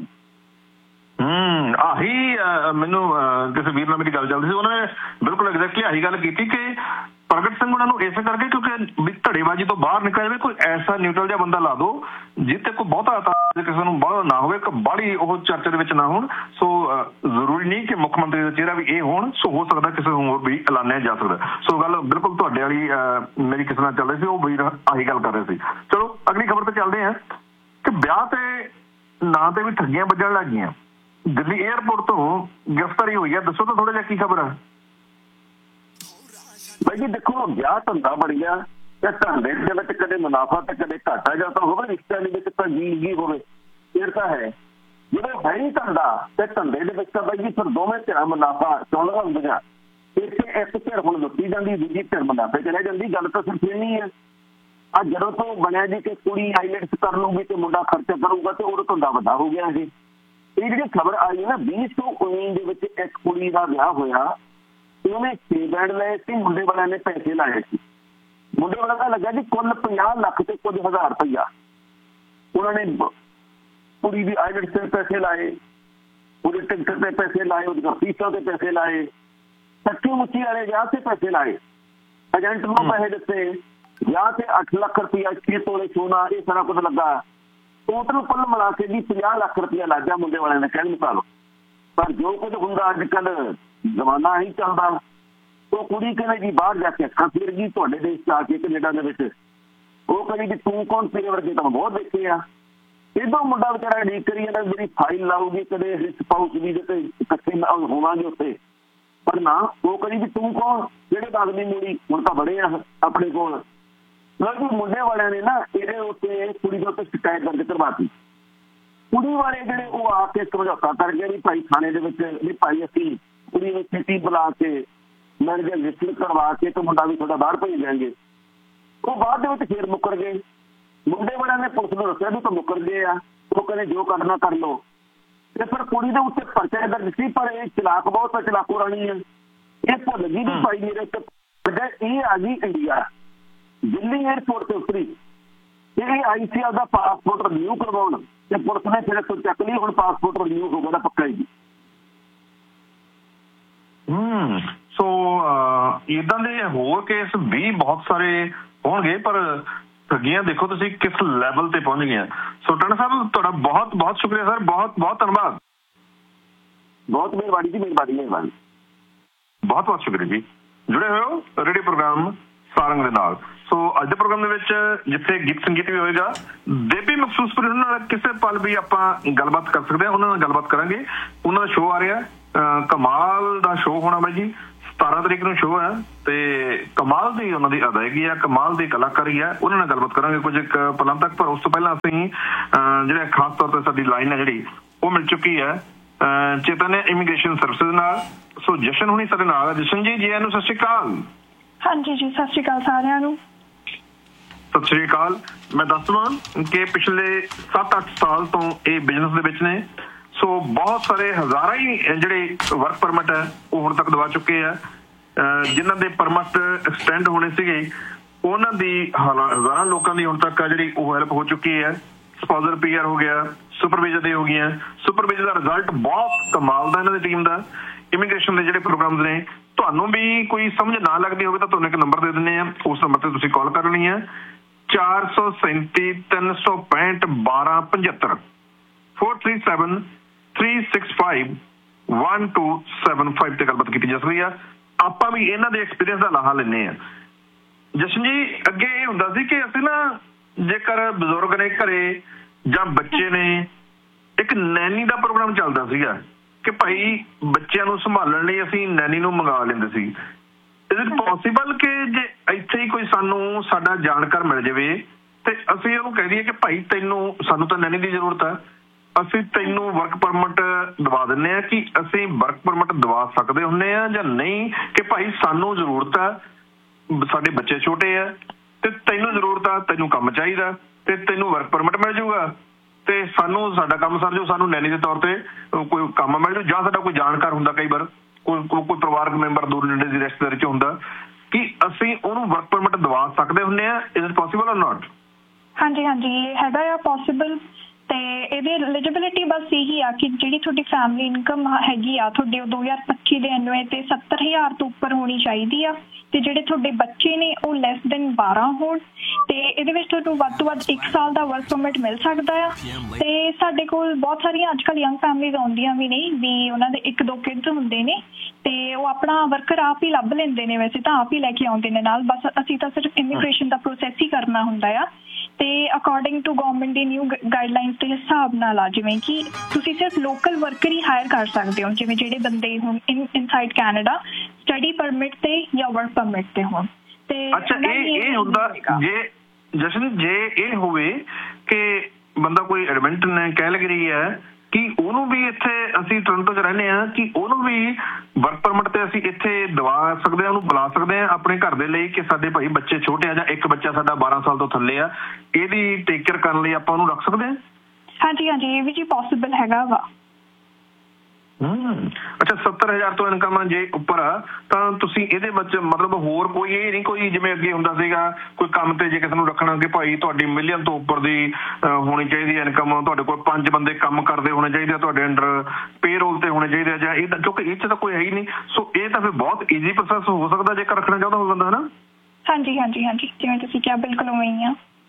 ਆਹੀ ਮੈਨੂੰ ਕਿਸੇ ਵੀਰ ਨਾਲ ਮੇਰੀ ਗੱਲ ਚੱਲਦੀ ਸੀ, ਉਹਨਾਂ ਨੇ ਬਿਲਕੁਲ ਐਗਜ਼ੈਕਟਲੀ ਆਹੀ ਗੱਲ ਕੀਤੀ ਕਿ ਪ੍ਰਗਟ ਸਿੰਘ ਉਹਨਾਂ ਨੂੰ ਇਸੇ ਕਰਕੇ ਕਿਉਂਕਿ ਵੀ ਧੜੇਬਾਜ਼ੀ ਤੋਂ ਬਾਹਰ ਨਿਕਲ ਜਾਵੇ, ਕੋਈ ਐਸਾ ਨਿਊਟਰਲ ਜਿਹਾ ਬੰਦਾ ਲਾ ਦਿਓ ਜਿੱਥੇ ਕੋਈ ਬਹੁਤਾ ਕਿਸੇ ਨੂੰ ਬਾਹਲਾ ਨਾ ਹੋਵੇ, ਬਾਹਲੀ ਉਹ ਚਰਚੇ ਦੇ ਵਿੱਚ ਨਾ ਹੋਣ। ਸੋ ਜ਼ਰੂਰੀ ਨਹੀਂ ਕਿ ਮੁੱਖ ਮੰਤਰੀ ਦਾ ਚਿਹਰਾ ਵੀ ਇਹ ਹੋਣ, ਸੋ ਹੋ ਸਕਦਾ ਕਿਸੇ ਨੂੰ ਹੋਰ ਵੀ ਐਲਾਨਿਆ ਜਾ ਸਕਦਾ। ਸੋ ਗੱਲ ਬਿਲਕੁਲ ਤੁਹਾਡੇ ਵਾਲੀ ਮੇਰੀ ਕਿਸੇ ਨਾਲ ਚੱਲ ਰਹੀ ਸੀ, ਉਹ ਵੀਰ ਆਹੀ ਗੱਲ ਕਰ ਰਹੇ ਸੀ। ਚਲੋ ਅਗਲੀ ਖਬਰ ਤੇ ਚੱਲਦੇ ਹਾਂ ਕਿ ਵਿਆਹ ਤੇ ਨਾਂ ਤੇ ਵੀ ਠੱਗੀਆਂ ਵੱਜਣ ਲੱਗ ਗਈਆਂ। ਦਿੱਲੀ ਏਅਰਪੋਰਟ ਤੋਂ ਗ੍ਰਿਫਤਾਰੀ ਹੋਈ ਹੈ, ਦੱਸੋ ਤਾਂ ਥੋੜਾ ਜਿਹਾ ਕੀ ਖਬਰ ਹੈ? ਬਾਈ ਜੀ ਦੇਖੋ, ਵਿਆਹ ਧੰਦਾ ਬਣ ਗਿਆ ਤੇ ਧੰਦੇ ਦੇ ਵਿੱਚ ਕਦੇ ਮੁਨਾਫਾ ਤੇ ਕਦੇ ਘਾਟਾ ਜਾਂ ਤਾਂ ਹੋਵੇ, ਰਿਸ਼ਤਿਆਂ ਦੇ ਵਿੱਚ ਤਾਂ ਜੀ ਹੋਵੇ, ਫਿਰ ਤਾਂ ਹੈ। ਜਦੋਂ ਹੈ ਨਹੀਂ ਧੰਦਾ ਤੇ ਧੰਦੇ ਦੇ ਵਿੱਚ ਤਾਂ ਬਾਈ ਜੀ ਫਿਰ ਦੋਵੇਂ ਧਿਰਾਂ ਮੁਨਾਫਾ ਚਾਹੁੰਦੀਆਂ ਹੁੰਦੀਆਂ। ਇੱਥੇ ਇੱਕ ਧਿਰ ਹੁਣ ਲੁੱਟੀ ਜਾਂਦੀ, ਦੂਜੀ ਧਿਰ ਮੁਨਾਫੇ ਚਲੇ ਜਾਂਦੀ। ਗੱਲ ਤਾਂ ਸਿਰਫ ਇਹ ਨਹੀਂ ਹੈ। ਆ ਜਦੋਂ ਤੋਂ ਬਣਿਆ ਜੀ ਕਿ ਕੁੜੀ ਆਈਲੈਟਸ ਕਰ ਲੂਗੀ ਤੇ ਮੁੰਡਾ ਖਰਚਾ ਕਰੂਗਾ ਤੇ ਉਦੋਂ ਧੰਦਾ ਵੱਡਾ ਹੋ ਗਿਆ। ਇਹ ਜਿਹੜੀ ਖਬਰ ਆਈ ਹੈ ਨਾ 2019 ਦੇ ਵਿੱਚ ਇੱਕ ਕੁੜੀ ਦਾ ਵਿਆਹ ਹੋਇਆ, ਉਹਨੇ 6 ਬੈਂਡ ਲਏ ਸੀ, ਮੁੰਡੇ ਵਾਲਿਆਂ ਨੇ ਪੈਸੇ ਲਾਏ ਸੀ। ਮੁੰਡੇ ਵਾਲਾ ਦਾ ਲੱਗਾ ਜੀ ਕੁੱਲ 50 ਲੱਖ ਤੇ ਕੁਝ ਹਜ਼ਾਰ ਰੁਪਈਆ। ਉਹਨਾਂ ਨੇ ਕੁੜੀ ਦੀ ਆਈਲੈਟਸ ਤੇ ਪੈਸੇ ਲਾਏ, ਉਹਦੇ ਟਿਕਟ ਤੇ ਪੈਸੇ ਲਾਏ, ਉਹਦੀਆਂ ਫੀਸਾਂ ਤੇ ਪੈਸੇ ਲਾਏ, ਸੱਚੀ ਮੁੱਚੀ ਵਾਲੇ ਵਿਆਹ ਤੇ ਪੈਸੇ ਲਾਏ, ਏਜੰਟ ਨੂੰ ਪੈਸੇ ਦਿੱਤੇ। ਵਿਆਹ ਤੇ 8 ਲੱਖ ਰੁਪਈਆ, 6 ਤੋਲੇ ਸੋਨਾ, ਇਹ ਸਾਰਾ ਕੁਝ ਲੱਗਾ। ਟੋਟਲ ਕੁੱਲ ਮਿਲਾ ਕੇ ਜੀ 50 ਲੱਖ ਰੁਪਇਆ ਲੱਗ ਗਿਆ ਮੁੰਡੇ ਵਾਲਿਆਂ ਨੇ ਕਹਿਣ ਮੁਤਾਬਕ। ਪਰ ਜੋ ਕੁਝ ਹੁੰਦਾ ਅੱਜ ਕੱਲ੍ਹ ਜ਼ਮਾਨਾ ਹੀ ਚੱਲਦਾ। ਉਹ ਕੁੜੀ ਕਹਿੰਦੇ ਜੀ ਬਾਹਰ ਜਾ ਕੇ ਅੱਖਾਂ ਫੇਰ ਗਈ ਤੁਹਾਡੇ ਦੇਸ਼ 'ਚ ਆ ਕੇ ਕੈਨੇਡਾ ਦੇ ਵਿੱਚ। ਉਹ ਕਹਿੰਦੀ ਵੀ ਤੂੰ ਕੌਣ, ਤੇਰੇ ਵਰਗੇ ਤਾਂ ਬਹੁਤ ਦੇਖੇ ਆ। ਇਹਦੋਂ ਮੁੰਡਾ ਵਿਚਾਰਾ ਉਡੀਕ ਕਰੀ ਜਾਂਦਾ ਮੇਰੀ ਫਾਈਲ ਲਾਊਗੀ, ਕਦੇ ਰਿਚ ਪਾਊਗੀ ਤੇ ਇਕੱਠੇ ਹੋਵਾਂਗੇ ਉੱਥੇ। ਪਰ ਨਾ ਉਹ ਕਰੀ ਵੀ ਤੂੰ ਕੌਣ ਜਿਹੜੇ ਬਾਗਦੀ ਮੂੜੀ, ਹੁਣ ਤਾਂ ਬੜੇ ਆ ਆਪਣੇ ਕੋਲ। ਮਤਲਬ ਮੁੰਡੇ ਵਾਲਿਆਂ ਨੇ ਨਾ ਇਹਦੇ ਉੱਤੇ ਕੁੜੀ ਦੇ ਉੱਤੇ ਸ਼ਿਕਾਇਤ ਦਰਜ ਕਰਵਾਤੀ। ਕੁੜੀ ਵਾਲੇ ਜਿਹੜੇ ਉਹ ਆ ਕੇ ਸਮਝੌਤਾ ਕਰ ਗਏ ਵੀ ਭਾਈ ਥਾਣੇ ਦੇ ਵਿੱਚ ਵੀ ਭਾਈ ਅਸੀਂ ਕੁੜੀ ਨੂੰ ਛੇਤੀ ਬੁਲਾ ਕੇ ਮੈਨੇਜਰ ਰਜਿਸਟਰ ਕਰਵਾ ਕੇ ਤੇ ਮੁੰਡਾ ਵੀ ਤੁਹਾਡਾ ਬਾਹਰ ਭੇਜ ਦੇਣਗੇ। ਉਹ ਬਾਅਦ ਦੇ ਵਿੱਚ ਫੇਰ ਮੁੱਕਰ ਗਏ। ਮੁੰਡੇ ਵਾਲਿਆਂ ਨੇ ਪੁਲਿਸ ਨੂੰ ਦੱਸਿਆ ਵੀ ਤਾਂ ਮੁੱਕਰ ਗਏ ਆ, ਉਹ ਕਹਿੰਦੇ ਜੋ ਕਰਨਾ ਕਰ ਲਓ। ਤੇ ਫਿਰ ਕੁੜੀ ਦੇ ਉੱਤੇ ਪਰਚਾ ਦਰਜ ਸੀ, ਪਰ ਇਹ ਚਲਾਕ ਬਹੁਤ ਚਲਾਕੂ ਰਾਣੀ ਹੈ। ਇਹ ਭੁੱਲ ਗਈ ਵੀ ਭਾਈ ਮੇਰੇ ਉੱਤੇ ਇਹ ਆ ਗਈ ਇੰਡੀਆ, ਦਿੱਲੀ ਏਅਰਪੋਰਟ ਤੇ ਉਤਰੀ, ਇਹ ਆਈ ਸੀ ਆਪਦਾ ਪਾਸਪੋਰਟ ਰਿਨਿਊ ਕਰਵਾਉਣ ਤੇ ਪੁਲਿਸ ਨੇ ਫਿਰ ਇੱਥੋਂ ਚੱਕ ਲਈ। ਹੁਣ ਪਾਸਪੋਰਟ ਰਿਨਿਊ ਹੋ ਗਿਆ ਪੱਕਾ ਹੀ। ਸੋ ਇਦਾਂ ਦੇ ਹੋਰ ਕੇਸ ਵੀ ਬਹੁਤ ਸਾਰੇ ਹੋਣਗੇ, ਪਰ ਠੱਗੀਆਂ ਦੇਖੋ ਤੁਸੀਂ ਕਿਸ ਲੈਵਲ ਤੇ ਪਹੁੰਚ ਗਈਆਂ। ਸੋ ਟਾਂਡਾ ਸਾਹਿਬ ਤੁਹਾਡਾ ਬਹੁਤ ਬਹੁਤ ਸ਼ੁਕਰੀਆ ਸਰ, ਬਹੁਤ ਬਹੁਤ ਧੰਨਵਾਦ। ਬਹੁਤ ਮਿਹਰਬਾਨੀ ਜੀ, ਮਿਹਰਬਾਨੀ। ਬਹੁਤ ਬਹੁਤ ਸ਼ੁਕਰੀਆ ਜੀ। ਜੁੜੇ ਹੋਏ ਹੋ ਰੇਡੀਓ ਪ੍ਰੋਗਰਾਮ ਸਾਰੰਗ ਦੇ ਨਾਲ। ਸੋ ਅੱਜ ਦੇ ਪ੍ਰੋਗਰਾਮ ਦੇ ਵਿੱਚ ਜਿੱਥੇ ਗੀਤ ਸੰਗੀਤ ਵੀ ਹੋਏਗਾ, ਦੇਬੀ ਮਖਸੂਸਪੁਰੀ ਉਹਨਾਂ ਨਾਲ ਕਿਸੇ ਪਲ ਵੀ ਆਪਾਂ ਗੱਲਬਾਤ ਕਰ ਸਕਦੇ ਹਾਂ, ਉਹਨਾਂ ਨਾਲ ਗੱਲਬਾਤ ਕਰਾਂਗੇ। ਉਹਨਾਂ ਦਾ ਸ਼ੋਅ ਆ ਰਿਹਾ, ਕਮਾਲ ਦਾ ਸ਼ੋਅ ਹੋਣਾ ਬਾਈ ਜੀ, 17 ਤਰੀਕ ਨੂੰ ਸ਼ੋਅ ਹੈ ਤੇ ਕਮਾਲ ਦੀ ਉਹਨਾਂ ਦੀ ਅਦਾਇਗੀ ਆ, ਕਮਾਲ ਦੀ ਕਲਾਕਾਰੀ ਆ। ਉਹਨਾਂ ਨਾਲ ਗੱਲਬਾਤ ਕਰਾਂਗੇ ਕੁਝ ਪਲਾਂ ਤੱਕ। ਪਰ ਉਸ ਤੋਂ ਪਹਿਲਾਂ ਅਸੀਂ ਜਿਹੜੇ ਖਾਸ ਤੌਰ ਤੇ ਸਾਡੀ ਲਾਈਨ ਹੈ ਜਿਹੜੀ ਉਹ ਮਿਲ ਚੁੱਕੀ ਹੈ ਚੇਤਨ ਇਮੀਗ੍ਰੇਸ਼ਨ ਸਰਵਿਸਿਜ਼ ਨਾਲ। ਸੋ ਜਸ਼ਨ ਹੁਣੀ ਸਾਡੇ ਨਾਲ। ਜਸ਼ਨ ਜੀ, ਜੀ ਨੂੰ ਸਤਿ ਸ਼੍ਰੀ ਅਕਾਲ। ਹਾਂਜੀ ਜੀ, ਸਤਿ ਸ਼੍ਰੀ ਅਕਾਲ ਸਾਰਿਆਂ ਨੂੰ। ਸਤਿ ਸ਼੍ਰੀ ਅਕਾਲ। ਮੈਂ ਦੱਸ ਦਵਾਂ ਕਿ ਪਿਛਲੇ 7-8 ਸਾਲ ਤੋਂ ਇਹ ਬਿਜ਼ਨਸ ਦੇ ਵਿੱਚ ਨੇ। ਸੋ ਬਹੁਤ ਸਾਰੇ ਹਜ਼ਾਰਾਂ ਹੀ ਜਿਹੜੇ ਵਰਕ ਪਰਮਿਟ ਹੈ ਉਹ ਹੁਣ ਤੱਕ ਦਵਾ ਚੁੱਕੇ ਆ। ਜਿਨ੍ਹਾਂ ਦੇ ਪਰਮਿਟ ਐਕਸਟੈਂਡ ਹੋਣੇ ਸੀਗੇ ਉਹਨਾਂ ਦੀ ਹਜ਼ਾਰਾਂ ਲੋਕਾਂ ਦੀ ਹੁਣ ਤੱਕ ਆ ਜਿਹੜੀ ਉਹ ਹੈਲਪ ਹੋ ਚੁੱਕੀ ਹੈ। ਸਪਾਂਸਰ ਪੀਆਰ ਹੋ ਗਿਆ, ਸੁਪਰ ਵੀਜ਼ਾ ਦੇ ਹੋ ਗਈਆਂ। ਸੁਪਰ ਵੀਜ਼ਾ ਦਾ ਰਿਜ਼ਲਟ ਬਹੁਤ ਕਮਾਲ ਦਾ ਇਹਨਾਂ ਦੀ ਟੀਮ ਦਾ। ਇਮੀਗ੍ਰੇਸ਼ਨ ਦੇ ਜਿਹੜੇ ਪ੍ਰੋਗਰਾਮਸ ਨੇ, ਤੁਹਾਨੂੰ ਵੀ ਕੋਈ ਸਮਝ ਨਾ ਲੱਗਦੀ ਹੋਵੇ ਤਾਂ ਤੁਹਾਨੂੰ ਇੱਕ ਨੰਬਰ ਦੇ ਦਿੰਦੇ ਆ, ਉਸ ਨੰਬਰ ਤੇ ਤੁਸੀਂ ਕਾਲ ਕਰਨੀ ਹੈ 437 365 1275 437-365-1275 ਤੇ ਗੱਲਬਾਤ ਕੀਤੀ ਜਾ ਸਕਦੀ ਆ। ਆਪਾਂ ਵੀ ਇਹਨਾਂ ਦੇ ਐਕਸਪੀਰੀਅੰਸ ਦਾ ਲਾਹਾ ਲੈਂਦੇ ਆ। ਜਸ਼ਨ ਜੀ, ਅੱਗੇ ਇਹ ਹੁੰਦਾ ਸੀ ਕਿ ਅਸੀਂ ਨਾ ਜੇਕਰ ਬਜ਼ੁਰਗ ਨੇ ਘਰੇ ਜਾਂ ਬੱਚੇ ਨੇ, ਇੱਕ ਨੈਨੀ ਦਾ ਪ੍ਰੋਗਰਾਮ ਚੱਲਦਾ ਸੀਗਾ ਕਿ ਭਾਈ ਬੱਚਿਆਂ ਨੂੰ ਸੰਭਾਲਣ ਲਈ ਅਸੀਂ ਨੈਨੀ ਨੂੰ ਮੰਗਾ ਲੈਂਦੇ ਸੀ। ਇਜ਼ ਇਟ ਪੋਸੀਬਲ ਕਿ ਜੇ ਇੱਥੇ ਹੀ ਕੋਈ ਸਾਨੂੰ ਸਾਡਾ ਜਾਣਕਾਰ ਮਿਲ ਜਾਵੇ ਤੇ ਅਸੀਂ ਉਹਨੂੰ ਕਹਿ ਦਈਏ ਕਿ ਭਾਈ ਸਾਨੂੰ ਤਾਂ ਨੈਨੀ ਦੀ ਜ਼ਰੂਰਤ ਹੈ, ਅਸੀਂ ਤੈਨੂੰ ਵਰਕ ਪਰਮਿਟ ਦਵਾ ਦਿੰਦੇ ਆ, ਕਿ ਅਸੀਂ ਵਰਕ ਪਰਮਿਟ ਦਵਾ ਸਕਦੇ ਹੁੰਦੇ ਆ ਜਾਂ ਨਹੀਂ, ਕਿ ਭਾਈ ਸਾਨੂੰ ਜ਼ਰੂਰਤ ਆ, ਸਾਡੇ ਬੱਚੇ ਛੋਟੇ ਆ ਤੇ ਤੈਨੂੰ ਜ਼ਰੂਰਤ ਆ, ਤੈਨੂੰ ਕੰਮ ਚਾਹੀਦਾ ਤੇ ਤੈਨੂੰ ਵਰਕ ਪਰਮਿਟ ਮਿਲ ਜਾਊਗਾ ਤੇ ਸਾਨੂੰ ਸਾਡਾ ਕੰਮ ਸਰ ਜੋ, ਸਾਨੂੰ ਨੈਨੀ ਦੇ ਤੌਰ ਤੇ ਕੋਈ ਕੰਮ ਮਿਲ ਜਾਊ, ਜਾਂ ਸਾਡਾ ਕੋਈ ਜਾਣਕਾਰ ਹੁੰਦਾ, ਕਈ ਵਾਰ ਕੋਈ ਪਰਿਵਾਰਕ ਮੈਂਬਰ ਦੂਰ ਨੇੜੇ ਦੀ ਰਿਸ਼ਤੇਦਾਰੀ ਚ ਹੁੰਦਾ, ਕਿ ਅਸੀਂ ਉਹਨੂੰ ਵਰਕ ਪਰਮਿਟ ਦਵਾ ਸਕਦੇ ਹੁੰਦੇ ਆ। ਇਜ਼ ਇਟ ਪੋਸੀਬਲ ਔਰ ਨਾਟ? ਹਾਂਜੀ, ਇਹ ਹੈਗਾ ਆ ਪੋਸੀਬਲ। ਤੇ ਇਹਦੀ ਐਲੀਜੀਬਿਲਿਟੀ ਬਸ ਇਹੀ ਆ ਕਿ ਜਿਹੜੀ ਤੁਹਾਡੀ ਫੈਮਿਲੀ ਇਨਕਮ ਹੈਗੀ ਆ ਤੁਹਾਡੇ ਉਹ 2025 ਦੇ ਐਨਵੇ ਤੇ 70,000 ਤੋਂ ਉੱਪਰ ਹੋਣੀ ਚਾਹੀਦੀ ਆ, ਤੇ ਜਿਹੜੇ ਤੁਹਾਡੇ ਬੱਚੇ ਨੇ ਉਹ ਲੈਸ ਦੈਨ 12 ਹੋਣ, ਤੇ ਇਹਦੇ ਵਿੱਚ ਤੁਹਾਨੂੰ ਵੱਧ ਤੋਂ ਵੱਧ 1 ਸਾਲ ਦਾ ਵਰਕ ਪਰਮਿਟ ਮਿਲ ਸਕਦਾ ਆ। ਤੇ ਸਾਡੇ ਕੋਲ ਬਹੁਤ ਸਾਰੀਆਂ ਅੱਜ ਕੱਲ੍ਹ ਯੰਗ ਫੈਮਲੀਜ਼ ਆਉਂਦੀਆਂ ਵੀ ਨੇ ਵੀ ਉਹਨਾਂ ਦੇ 1-2 ਕਿਡਸ ਹੁੰਦੇ ਨੇ ਤੇ ਉਹ ਆਪਣਾ ਵਰਕਰ ਆਪ ਹੀ ਲੱਭ ਲੈਂਦੇ ਨੇ, ਵੈਸੇ ਤਾਂ ਆਪ ਹੀ ਲੈ ਕੇ ਆਉਂਦੇ ਨੇ ਨਾਲ, ਬਸ ਅਸੀਂ ਤਾਂ ਸਿਰਫ ਇਮੀਗ੍ਰੇਸ਼ਨ ਦਾ ਪ੍ਰੋਸੈਸ ਹੀ ਕਰਨਾ ਹੁੰਦਾ ਆ। ਤੇ according to government the new guidelines ਦੇ ਹਿਸਾਬ ਨਾਲ ਆ, ਜਿਵੇਂ ਕਿ ਤੁਸੀਂ ਸਿਰਫ ਲੋਕਲ ਵਰਕਰ ਹੀ ਹਾਇਰ ਕਰ ਸਕਦੇ ਹੋ, ਜਿਵੇਂ ਜਿਹੜੇ ਬੰਦੇ ਹੁਣ ਇਨਸਾਈਡ ਕੈਨੇਡਾ ਸਟੱਡੀ ਪਰਮਿਟ ਤੇ ਜਾਂ ਵਰਕ ਪਰਮਿਟ ਤੇ ਹੋਣ। ਤੇ ਅੱਛਾ, ਇਹ ਹੁੰਦਾ ਜੇ ਜਸ਼ਨ, ਜੇ ਇਹ ਹੋਵੇ ਕਿ ਬੰਦਾ ਕੋਈ ਐਡਮਿੰਟਨ ਹੈ, ਕੈਲਗਰੀ ਹੈ, ਕਿ ਉਹਨੂੰ ਵੀ ਇੱਥੇ ਅਸੀਂ ਟੋਰਾਂਟੋ 'ਚ ਰਹਿੰਦੇ ਹਾਂ, ਕਿ ਉਹਨੂੰ ਵੀ ਵਰਕ ਪਰਮਿਟ ਤੇ ਅਸੀਂ ਇੱਥੇ ਦਵਾ ਸਕਦੇ ਹਾਂ, ਉਹਨੂੰ ਬੁਲਾ ਸਕਦੇ ਹਾਂ ਆਪਣੇ ਘਰ ਦੇ ਲਈ, ਕਿ ਸਾਡੇ ਭਾਈ ਬੱਚੇ ਛੋਟੇ ਆ ਜਾਂ ਇੱਕ ਬੱਚਾ ਸਾਡਾ 12 ਸਾਲ ਤੋਂ ਥੱਲੇ ਆ, ਇਹਦੀ ਟੇਕ ਕੇਅਰ ਕਰਨ ਲਈ ਆਪਾਂ ਉਹਨੂੰ ਰੱਖ ਸਕਦੇ ਹਾਂ? ਹਾਂਜੀ, ਇਹ ਵੀ ਜੀ ਪੋਸੀਬਲ ਹੈਗਾ ਵਾ। ਅੱਛਾ, 70,000 ਤੋਂ ਇਨਕਮ ਜੇ ਉੱਪਰ ਆ ਤਾਂ ਤੁਸੀਂ ਇਹਦੇ ਵਿੱਚ ਮਤਲਬ ਹੋਰ ਕੋਈ ਇਹ ਨਹੀਂ ਕੋਈ ਜਿਵੇਂ ਅੱਗੇ ਹੁੰਦਾ ਸੀਗਾ ਕੋਈ ਕੰਮ ਤੇ ਜੇ ਕਿਸੇ ਨੂੰ ਰੱਖਣਾ ਕਿ ਭਾਈ ਤੁਹਾਡੀ ਮਿਲੀਅਨ ਤੋਂ ਉੱਪਰ ਦੀ ਹੋਣੀ ਚਾਹੀਦੀ ਹੈ ਇਨਕਮ, ਤੁਹਾਡੇ ਕੋਲ 5 ਬੰਦੇ ਕੰਮ ਕਰਦੇ ਹੋਣੇ ਚਾਹੀਦੇ, ਤੁਹਾਡੇ ਅੰਡਰ ਪੇਰੋਲ ਤੇ ਹੋਣੇ ਚਾਹੀਦੇ, ਜਾਂ ਇਹ ਕਿਉਂਕਿ ਇਹ 'ਚ ਤਾਂ ਕੋਈ ਹੈ ਹੀ ਨਹੀਂ। ਸੋ ਇਹ ਤਾਂ ਫਿਰ ਬਹੁਤ ਈਜ਼ੀ ਪ੍ਰੋਸੈਸ ਹੋ ਸਕਦਾ ਜੇਕਰ ਰੱਖਣਾ ਚਾਹੁੰਦਾ ਹੋਵੇ ਬੰਦਾ, ਹਨਾ? ਹਾਂਜੀ, ਜਿਵੇਂ ਤੁਸੀਂ ਕਿਹਾ ਬਿਲਕੁਲ ਉਵੇਂ ਹੀ ਆ।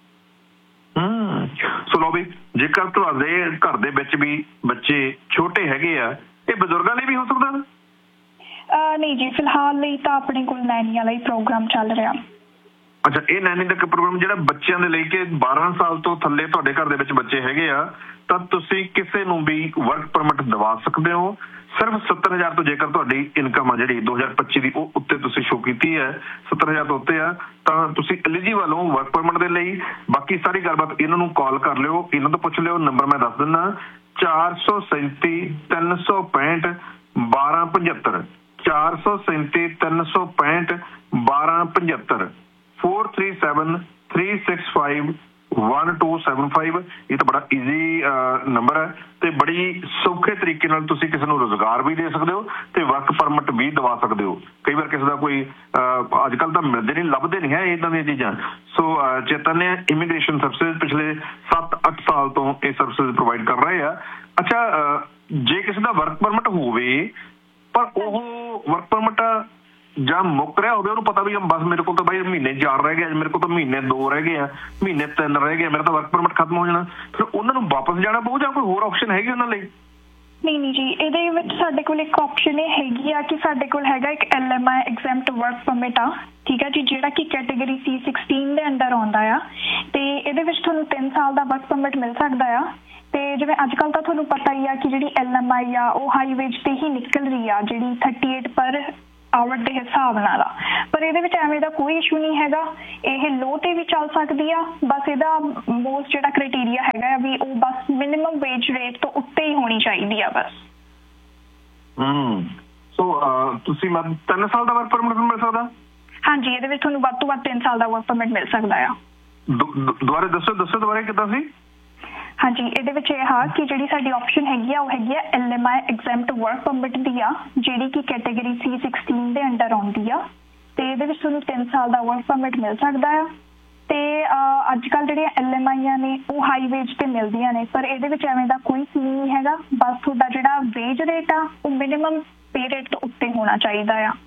ਸੋ ਲਓ ਵੀ, ਜੇਕਰ ਤੁਹਾਡੇ ਘਰ ਦੇ ਵਿੱਚ ਵੀ ਬੱਚੇ ਛੋਟੇ ਹੈਗੇ ਆ, ਇਹ ਬਜ਼ੁਰਗਾਂ ਲਈ ਵੀ ਹੋ ਸਕਦਾ? ਨਹੀਂ ਜੀ, ਫਿਲਹਾਲ ਲਈ ਤਾਂ ਆਪਣੇ ਕੋਲ ਨੈਨੀਆਂ ਲਈ ਪ੍ਰੋਗਰਾਮ ਚੱਲ ਰਿਹਾ। ਅੱਛਾ, ਇਹ ਨੈਨੀ ਦਾ ਪ੍ਰੋਗਰਾਮ ਜਿਹੜਾ ਬੱਚਿਆਂ ਦੇ ਲਈ ਕਿ 12 ਸਾਲ ਤੋਂ ਥੱਲੇ ਤੁਹਾਡੇ ਘਰ ਦੇ ਵਿੱਚ ਬੱਚੇ ਹੈਗੇ ਆ ਤਾਂ ਤੁਸੀਂ ਕਿਸੇ ਨੂੰ ਵੀ ਵਰਕ ਪਰਮਿਟ ਦਵਾ ਸਕਦੇ ਹੋ। ਸਿਰਫ 70,000 ਤੋਂ ਜੇਕਰ ਤੁਹਾਡੀ ਇਨਕਮ ਆ ਜਿਹੜੀ 2025 ਦੀ ਉਹ ਉੱਤੇ ਤੁਸੀਂ ਸ਼ੋ ਕੀਤੀ ਹੈ 70,000 ਤੋਂ ਉੱਤੇ ਆ ਤਾਂ ਤੁਸੀਂ ਐਲੀਜੀਬਲ ਹੋ ਵਰਕ ਪਰਮਿਟ ਦੇ ਲਈ। ਬਾਕੀ ਸਾਰੀ ਗੱਲਬਾਤ ਇਹਨਾਂ ਨੂੰ ਕਾਲ ਕਰ ਲਿਓ, ਇਹਨਾਂ ਤੋਂ ਪੁੱਛ ਲਿਓ। ਨੰਬਰ ਮੈਂ ਦੱਸ ਦਿੰਦਾ 437 365 1275 437 365 1275 437 365 1275। ਇਹ ਤਾਂ ਬੜਾ ਈਜ਼ੀ ਨੰਬਰ ਹੈ ਤੇ ਬੜੀ ਸੌਖੇ ਤਰੀਕੇ ਨਾਲ ਤੁਸੀਂ ਕਿਸੇ ਨੂੰ ਰੁਜ਼ਗਾਰ ਵੀ ਦੇ ਸਕਦੇ ਹੋ ਤੇ ਵਰਕ ਪਰਮਿਟ ਵੀ ਦਵਾ ਸਕਦੇ ਹੋ। ਕਈ ਵਾਰ ਕਿਸੇ ਦਾ ਕੋਈ ਅੱਜ ਕੱਲ੍ਹ ਤਾਂ ਮਿਲਦੇ ਨਹੀਂ, ਲੱਭਦੇ ਨਹੀਂ ਹੈ ਇੱਦਾਂ ਦੀਆਂ ਚੀਜ਼ਾਂ। ਸੋ ਚੇਤੰਨਿਆ ਇਮੀਗ੍ਰੇਸ਼ਨ ਸਰਵਿਸਿਜ਼ ਪਿਛਲੇ 7-8 ਸਾਲ ਤੋਂ ਇਹ ਸਰਵਿਸਿਜ਼ ਪ੍ਰੋਵਾਈਡ ਕਰ ਰਹੇ ਆ। ਅੱਛਾ, ਜੇ ਕਿਸੇ ਦਾ ਵਰਕ ਪਰਮਿਟ ਹੋਵੇ ਪਰ ਉਹ ਵਰਕ ਪਰਮਿਟ ਜਾਂ ਮੁੱਕ ਰਿਹਾ ਹੋਵੇ, ਉਹਨੂੰ ਪਤਾ ਵੀ ਬਸ ਮੇਰੇ ਕੋਲ ਤਾਂ ਬਾਈ ਮਹੀਨੇ 4 ਰਹਿ ਗਏ, ਮੇਰੇ ਕੋਲ ਤਾਂ ਮਹੀਨੇ 2 ਰਹਿ ਗਏ ਆ, ਮਹੀਨੇ 3 ਰਹਿ ਗਏ, ਮੇਰਾ ਤਾਂ ਵਰਕ ਪਰਮਿਟ ਖਤਮ ਹੋ ਜਾਣਾ, ਫਿਰ ਉਹਨਾਂ ਨੂੰ ਵਾਪਸ ਜਾਣਾ ਪਊ ਜਾਂ ਕੋਈ ਹੋਰ ਆਪਸ਼ਨ ਹੈਗੀ ਉਹਨਾਂ ਲਈ? ਨਹੀਂ ਜੀ, ਇਹਦੇ ਵਿੱਚ ਸਾਡੇ ਕੋਲ ਇੱਕ ਆਪਸ਼ਨ ਇਹ ਹੈਗੀ ਆ ਕਿ ਸਾਡੇ ਕੋਲ ਹੈਗਾ ਇੱਕ LMI ਐਗਜ਼ੈਂਪਟ ਵਰਕ ਪਰਮਿਟ ਆ, ਠੀਕ ਆ ਜੀ, ਜਿਹੜਾ ਕਿ ਕੈਟੇਗਰੀ C16 ਦੇ ਅੰਡਰ ਆਉਂਦਾ ਆ ਤੇ ਇਹਦੇ ਵਿੱਚ ਤੁਹਾਨੂੰ 3 ਸਾਲ ਦਾ ਵਰਕ ਪਰਮਿਟ ਮਿਲ ਸਕਦਾ ਆ। ਤੇ ਜਿਵੇਂ ਅੱਜ ਕੱਲ੍ਹ ਤਾਂ ਤੁਹਾਨੂੰ ਪਤਾ ਹੀ ਆ ਕਿ ਜਿਹੜੀ LMI ਆ ਉਹ ਹਾਈ ਵੇਜ ਤੇ ਹੀ ਨਿਕਲ ਰਹੀ ਆ, ਜਿਹੜੀ 38 ਪਰ ਆਵਰ ਦੇ ਹਿਸਾਬ ਨਾਲ ਆ, ਪਰ ਇਹਦੇ ਵਿੱਚ ਐਵੇਂ ਦਾ ਕੋਈ ਇਸ਼ੂ ਨਹੀਂ ਹੈਗਾ। ਇਹ ਲੋ ਤੇ ਵੀ ਚੱਲ ਸਕਦੀ ਆ, ਬਸ ਇਹਦਾ ਮੋਸਟ ਜਿਹੜਾ ਕ੍ਰਾਈਟੇਰੀਆ ਹੈਗਾ ਆ ਵੀ ਉਹ ਬਸ ਮਿਨੀਮਮ ਵੇਜ ਰੇਟ ਤੋਂ ਉੱਤੇ ਹੀ ਹੋਣੀ ਚਾਹੀਦੀ ਆ ਬਸ। ਸੋ ਤੁਸੀਂ 3 ਸਾਲ ਦਾ ਵਰਕ ਪਰਮਿਟ ਮਿਲ ਸਕਦਾ? ਹਾਂਜੀ, ਇਹਦੇ ਵਿੱਚ ਤੁਹਾਨੂੰ ਵੱਧ ਤੋਂ ਵੱਧ 3 ਸਾਲ ਦਾ ਵਰਕ ਪਰਮਿਟ ਮਿਲ ਸਕਦਾ ਆ। ਦੁਬਾਰੇ ਦੱਸੋ ਦੁਬਾਰੇ ਕਿੱਦਾਂ ਸੀ? ਹਾਂਜੀ, ਇਹਦੇ ਵਿੱਚ ਇਹ ਆ ਕਿ ਜਿਹੜੀ ਸਾਡੀ ਆਪਸ਼ਨ ਹੈਗੀ ਆ ਉਹ ਹੈਗੀ ਆ LMI ਐਗਜ਼ੈਂਪਟ ਵਰਕ ਪਰਮਿਟ ਦੀ ਆ, ਜਿਹੜੀ ਕਿ ਕੈਟੇਗਰੀ C16 ਦੇ ਅੰਡਰ ਆਉਂਦੀ ਆ ਤੇ ਇਹਦੇ ਵਿੱਚ ਤੁਹਾਨੂੰ 3 ਸਾਲ ਦਾ ਵਰਕ ਪਰਮਿਟ ਮਿਲ ਸਕਦਾ ਆ। ਤੇ ਅੱਜ ਕੱਲ੍ਹ ਜਿਹੜੀਆਂ LMI ਨੇ ਉਹ ਹਾਈ ਵੇਜ ਤੇ ਮਿਲਦੀਆਂ ਨੇ, ਪਰ ਇਹਦੇ ਵਿੱਚ ਐਵੇਂ ਦਾ ਕੋਈ ਸੀਨ ਨਹੀਂ ਹੈਗਾ। ਬਸ ਤੁਹਾਡਾ ਜਿਹੜਾ ਵੇਜ ਰੇਟ ਆ ਉਹ ਮਿਨੀਮਮ ਪੇ ਰੇਟ ਤੋਂ ਉੱਤੇ ਹੋਣਾ ਚਾਹੀਦਾ ਆ।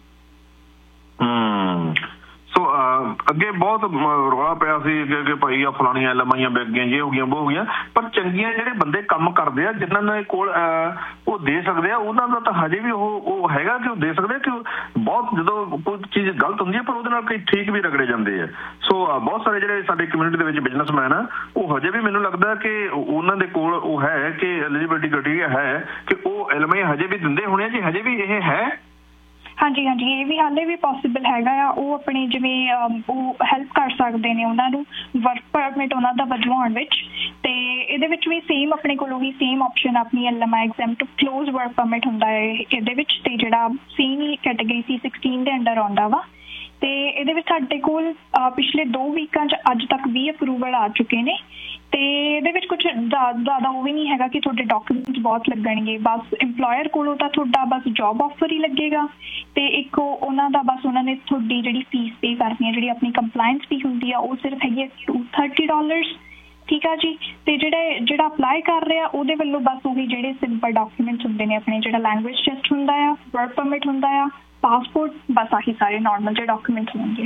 ਸੋ ਅੱਗੇ ਬਹੁਤ ਰੌਲਾ ਪਿਆ ਸੀ ਕਿ ਭਾਈ ਆ ਫਲਾਣੀਆਂ LMIਆਂ ਵਿਕ ਗਈਆਂ, ਜੇ ਹੋ ਗਈਆਂ ਉਹ ਹੋ ਗਈਆਂ, ਪਰ ਚੰਗੀਆਂ ਜਿਹੜੇ ਬੰਦੇ ਕੰਮ ਕਰਦੇ ਆ ਜਿਨ੍ਹਾਂ ਦੇ ਕੋਲ ਉਹ ਦੇ ਸਕਦੇ ਆ, ਉਹਨਾਂ ਦਾ ਤਾਂ ਹਜੇ ਵੀ ਉਹ ਹੈਗਾ ਕਿ ਉਹ ਦੇ ਸਕਦੇ ਕਿ ਬਹੁਤ ਜਦੋਂ ਕੋਈ ਚੀਜ਼ ਗਲਤ ਹੁੰਦੀ ਹੈ ਪਰ ਉਹਦੇ ਨਾਲ ਕਈ ਠੀਕ ਵੀ ਰਗੜੇ ਜਾਂਦੇ ਆ। ਸੋ ਬਹੁਤ ਸਾਰੇ ਜਿਹੜੇ ਸਾਡੇ ਕਮਿਊਨਿਟੀ ਦੇ ਵਿੱਚ ਬਿਜ਼ਨਸਮੈਨ ਆ ਉਹ ਹਜੇ ਵੀ ਮੈਨੂੰ ਲੱਗਦਾ ਕਿ ਉਹਨਾਂ ਦੇ ਕੋਲ ਉਹ ਹੈ ਕਿ ਐਲੀਜੀਬਿਲਿਟੀ ਕ੍ਰਾਈਟੇਰੀਆ ਹੈ ਕਿ ਉਹ LMI ਹਜੇ ਵੀ ਦਿੰਦੇ ਹੋਣੇ ਆ। ਜੀ ਹਜੇ ਵੀ ਇਹ ਹੈ? ਹਾਂਜੀ, ਇਹ ਵੀ ਹਾਲੇ ਵੀ ਪੋਸੀਬਲ ਹੈਗਾ ਆ। ਉਹ ਆਪਣੇ ਜਿਵੇਂ ਉਹ ਹੈਲਪ ਕਰ ਸਕਦੇ ਨੇ ਉਹਨਾਂ ਨੂੰ ਵਰਕ ਪਰਮਿਟ ਉਹਨਾਂ ਦਾ ਵਧਵਾਉਣ ਵਿੱਚ, ਤੇ ਇਹਦੇ ਵਿੱਚ ਵੀ ਸੇਮ ਆਪਣੇ ਕੋਲ ਉਹੀ ਸੇਮ ਆਪਸ਼ਨ ਆਪਣੀ LMI exempt close work permit ਹੁੰਦਾ ਹੈ ਇਹਦੇ ਵਿੱਚ, ਤੇ ਜਿਹੜਾ ਸੇਮ ਹੀ ਕੈਟੇਗਰੀ C16 ਦੇ ਅੰਡਰ ਆਉਂਦਾ ਵਾ। ਤੇ ਇਹਦੇ ਵਿੱਚ ਸਾਡੇ ਕੋਲ ਪਿਛਲੇ 2 ਵੀਕਾਂ 'ਚ ਅੱਜ ਤੱਕ 20 ਅਪਰੂਵਲ ਆ ਚੁੱਕੇ ਨੇ ਤੇ ਇਹਦੇ ਵਿੱਚ ਕੁਝ ਜ਼ਿਆਦਾ ਉਹ ਵੀ ਨਹੀਂ ਹੈਗਾ ਕਿ ਤੁਹਾਡੇ ਡਾਕੂਮੈਂਟਸ ਬਹੁਤ ਲੱਗਣਗੇ। ਬਸ ਇੰਪਲੋਇਰ ਕੋਲੋਂ ਤਾਂ ਤੁਹਾਡਾ ਬਸ ਜੌਬ ਆਫਰ ਹੀ ਲੱਗੇਗਾ ਤੇ ਇੱਕ ਉਹਨਾਂ ਦਾ ਬਸ ਉਹਨਾਂ ਨੇ ਤੁਹਾਡੀ ਜਿਹੜੀ ਫੀਸ ਪੇ ਕਰਨੀ ਹੈ, ਜਿਹੜੀ ਆਪਣੀ ਕੰਪਲਾਇੰਸ ਫੀ ਹੁੰਦੀ ਆ, ਉਹ ਸਿਰਫ ਹੈਗੀ $230, ਠੀਕ ਆ ਜੀ। ਤੇ ਜਿਹੜਾ ਅਪਲਾਈ ਕਰ ਰਿਹਾ ਉਹਦੇ ਵੱਲੋਂ ਬਸ ਉਹੀ ਜਿਹੜੇ ਸਿੰਪਲ ਡਾਕੂਮੈਂਟਸ ਹੁੰਦੇ ਨੇ ਆਪਣੇ, ਜਿਹੜਾ ਲੈਂਗੁਏਜ ਟੈਸਟ ਹੁੰਦਾ ਆ, ਵਰਕ ਪਰਮਿਟ ਹੁੰਦਾ ਆ, ਪਾਸਪੋਰਟ, ਬਸ ਆਹੀ ਸਾਰੇ ਨਾਰਮਲ ਜਿਹੇ ਡਾਕੂਮੈਂਟਸ ਹੋਣਗੇ।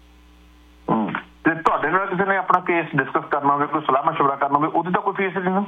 ਤੇ ਤੁਹਾਡੇ ਨਾਲ ਕਿਸੇ ਨੇ ਆਪਣਾ ਕੇਸ ਡਿਸਕਸ ਕਰਨਾ ਹੋਵੇ, ਕੋਈ ਸਲਾਹ ਮਸ਼ਵਰਾ ਕਰਨਾ ਹੋਵੇ, ਉਹਦੀ ਤਾਂ ਕੋਈ ਫੀਸ ਨਹੀਂ?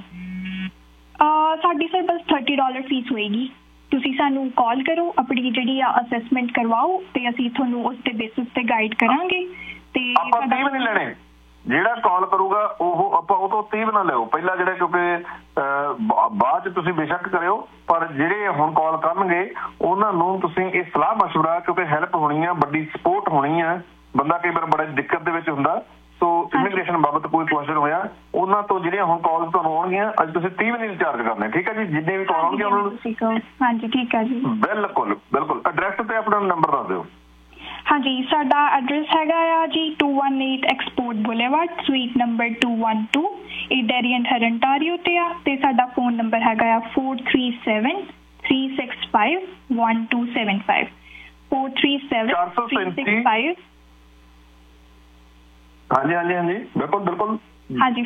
ਸਾਡੀ ਸਰ ਬਸ $30 ਫੀਸ ਹੋਏਗੀ। ਤੁਸੀਂ ਸਾਨੂੰ ਕਾਲ ਕਰੋ, ਆਪਣੀ ਜਿਹੜੀ ਆ ਅਸੈਸਮੈਂਟ ਕਰਵਾਓ ਤੇ ਅਸੀਂ ਤੁਹਾਨੂੰ ਉਸ ਦੇ ਬੇਸਿਸ ਤੇ ਗਾਈਡ ਕਰਾਂਗੇ। ਤੇ ਆਪਾਂ 30 ਵੀ ਨਹੀਂ ਲੈਣੇ, ਜਿਹੜਾ ਕਾਲ ਕਰੂਗਾ ਉਹ ਆਪਾਂ ਉਹ ਤੋਂ 30 ਨਾ ਲਿਓ ਪਹਿਲਾਂ, ਜਿਹੜੇ ਕਿਉਂਕਿ ਬਾਅਦ ਚ ਤੁਸੀਂ ਬੇਸ਼ੱਕ ਕਰਿਓ, ਪਰ ਜਿਹੜੇ ਹੁਣ ਕਾਲ ਕਰਨਗੇ ਉਹਨਾਂ ਨੂੰ ਤੁਸੀਂ ਇਹ ਸਲਾਹ ਮਸ਼ਵਰਾ, ਕਿਉਂਕਿ ਹੈਲਪ ਹੋਣੀ ਆ, ਵੱਡੀ ਸਪੋਰਟ ਹੋਣੀ ਆ। ਬੰਦਾ ਕਈ ਵਾਰ ਬੜੇ ਦਿੱਕਤ ਦੇ ਵਿੱਚ ਹੁੰਦਾ। ਸੋ ਇਮੀਗ੍ਰੇਸ਼ਨ ਬਾਬਤ ਕੋਈ ਕੁਐਸਚਨ ਹੋਇਆ ਉਹਨਾਂ ਤੋਂ ਜਿਹੜੀਆਂ ਹੁਣ ਕਾਲਸ ਤੁਹਾਨੂੰ ਆਉਣਗੀਆਂ, ਅੱਜ ਤੁਸੀਂ 30 ਵੀ ਨਹੀਂ ਚਾਰਜ ਕਰਨੇ, ਠੀਕ ਹੈ ਜੀ? ਜਿੰਨੇ ਵੀ ਕਾਲ ਆਉਣਗੇ ਉਹਨਾਂ ਨੂੰ। ਹਾਂਜੀ, ਠੀਕ ਹੈ ਜੀ। ਬਿਲਕੁਲ। ਐਡਰੈਸ ਤੇ ਆਪਣਾ ਨੰਬਰ ਦੱਸ ਦਿਓ। ਹਾਂਜੀ, ਸਾਡਾ ਐਡਰੈਸ ਹੈਗਾ ਆ ਜੀ 218 ਐਕਸਪੋਰਟ ਬੁਲੇਵਾਰਡ, ਸਵੀਟ ਨੰਬਰ 212, ਇਹ ਡੈਰੀਅਨ ਹਰੰਟਾਰੀਓ ਤੇ ਆ। ਤੇ ਸਾਡਾ ਫੋਨ ਨੰਬਰ ਹੈਗਾ ਆ 437-365-1275, 437-365। ਹਾਂਜੀ, ਬਿਲਕੁਲ। ਹਾਂਜੀ,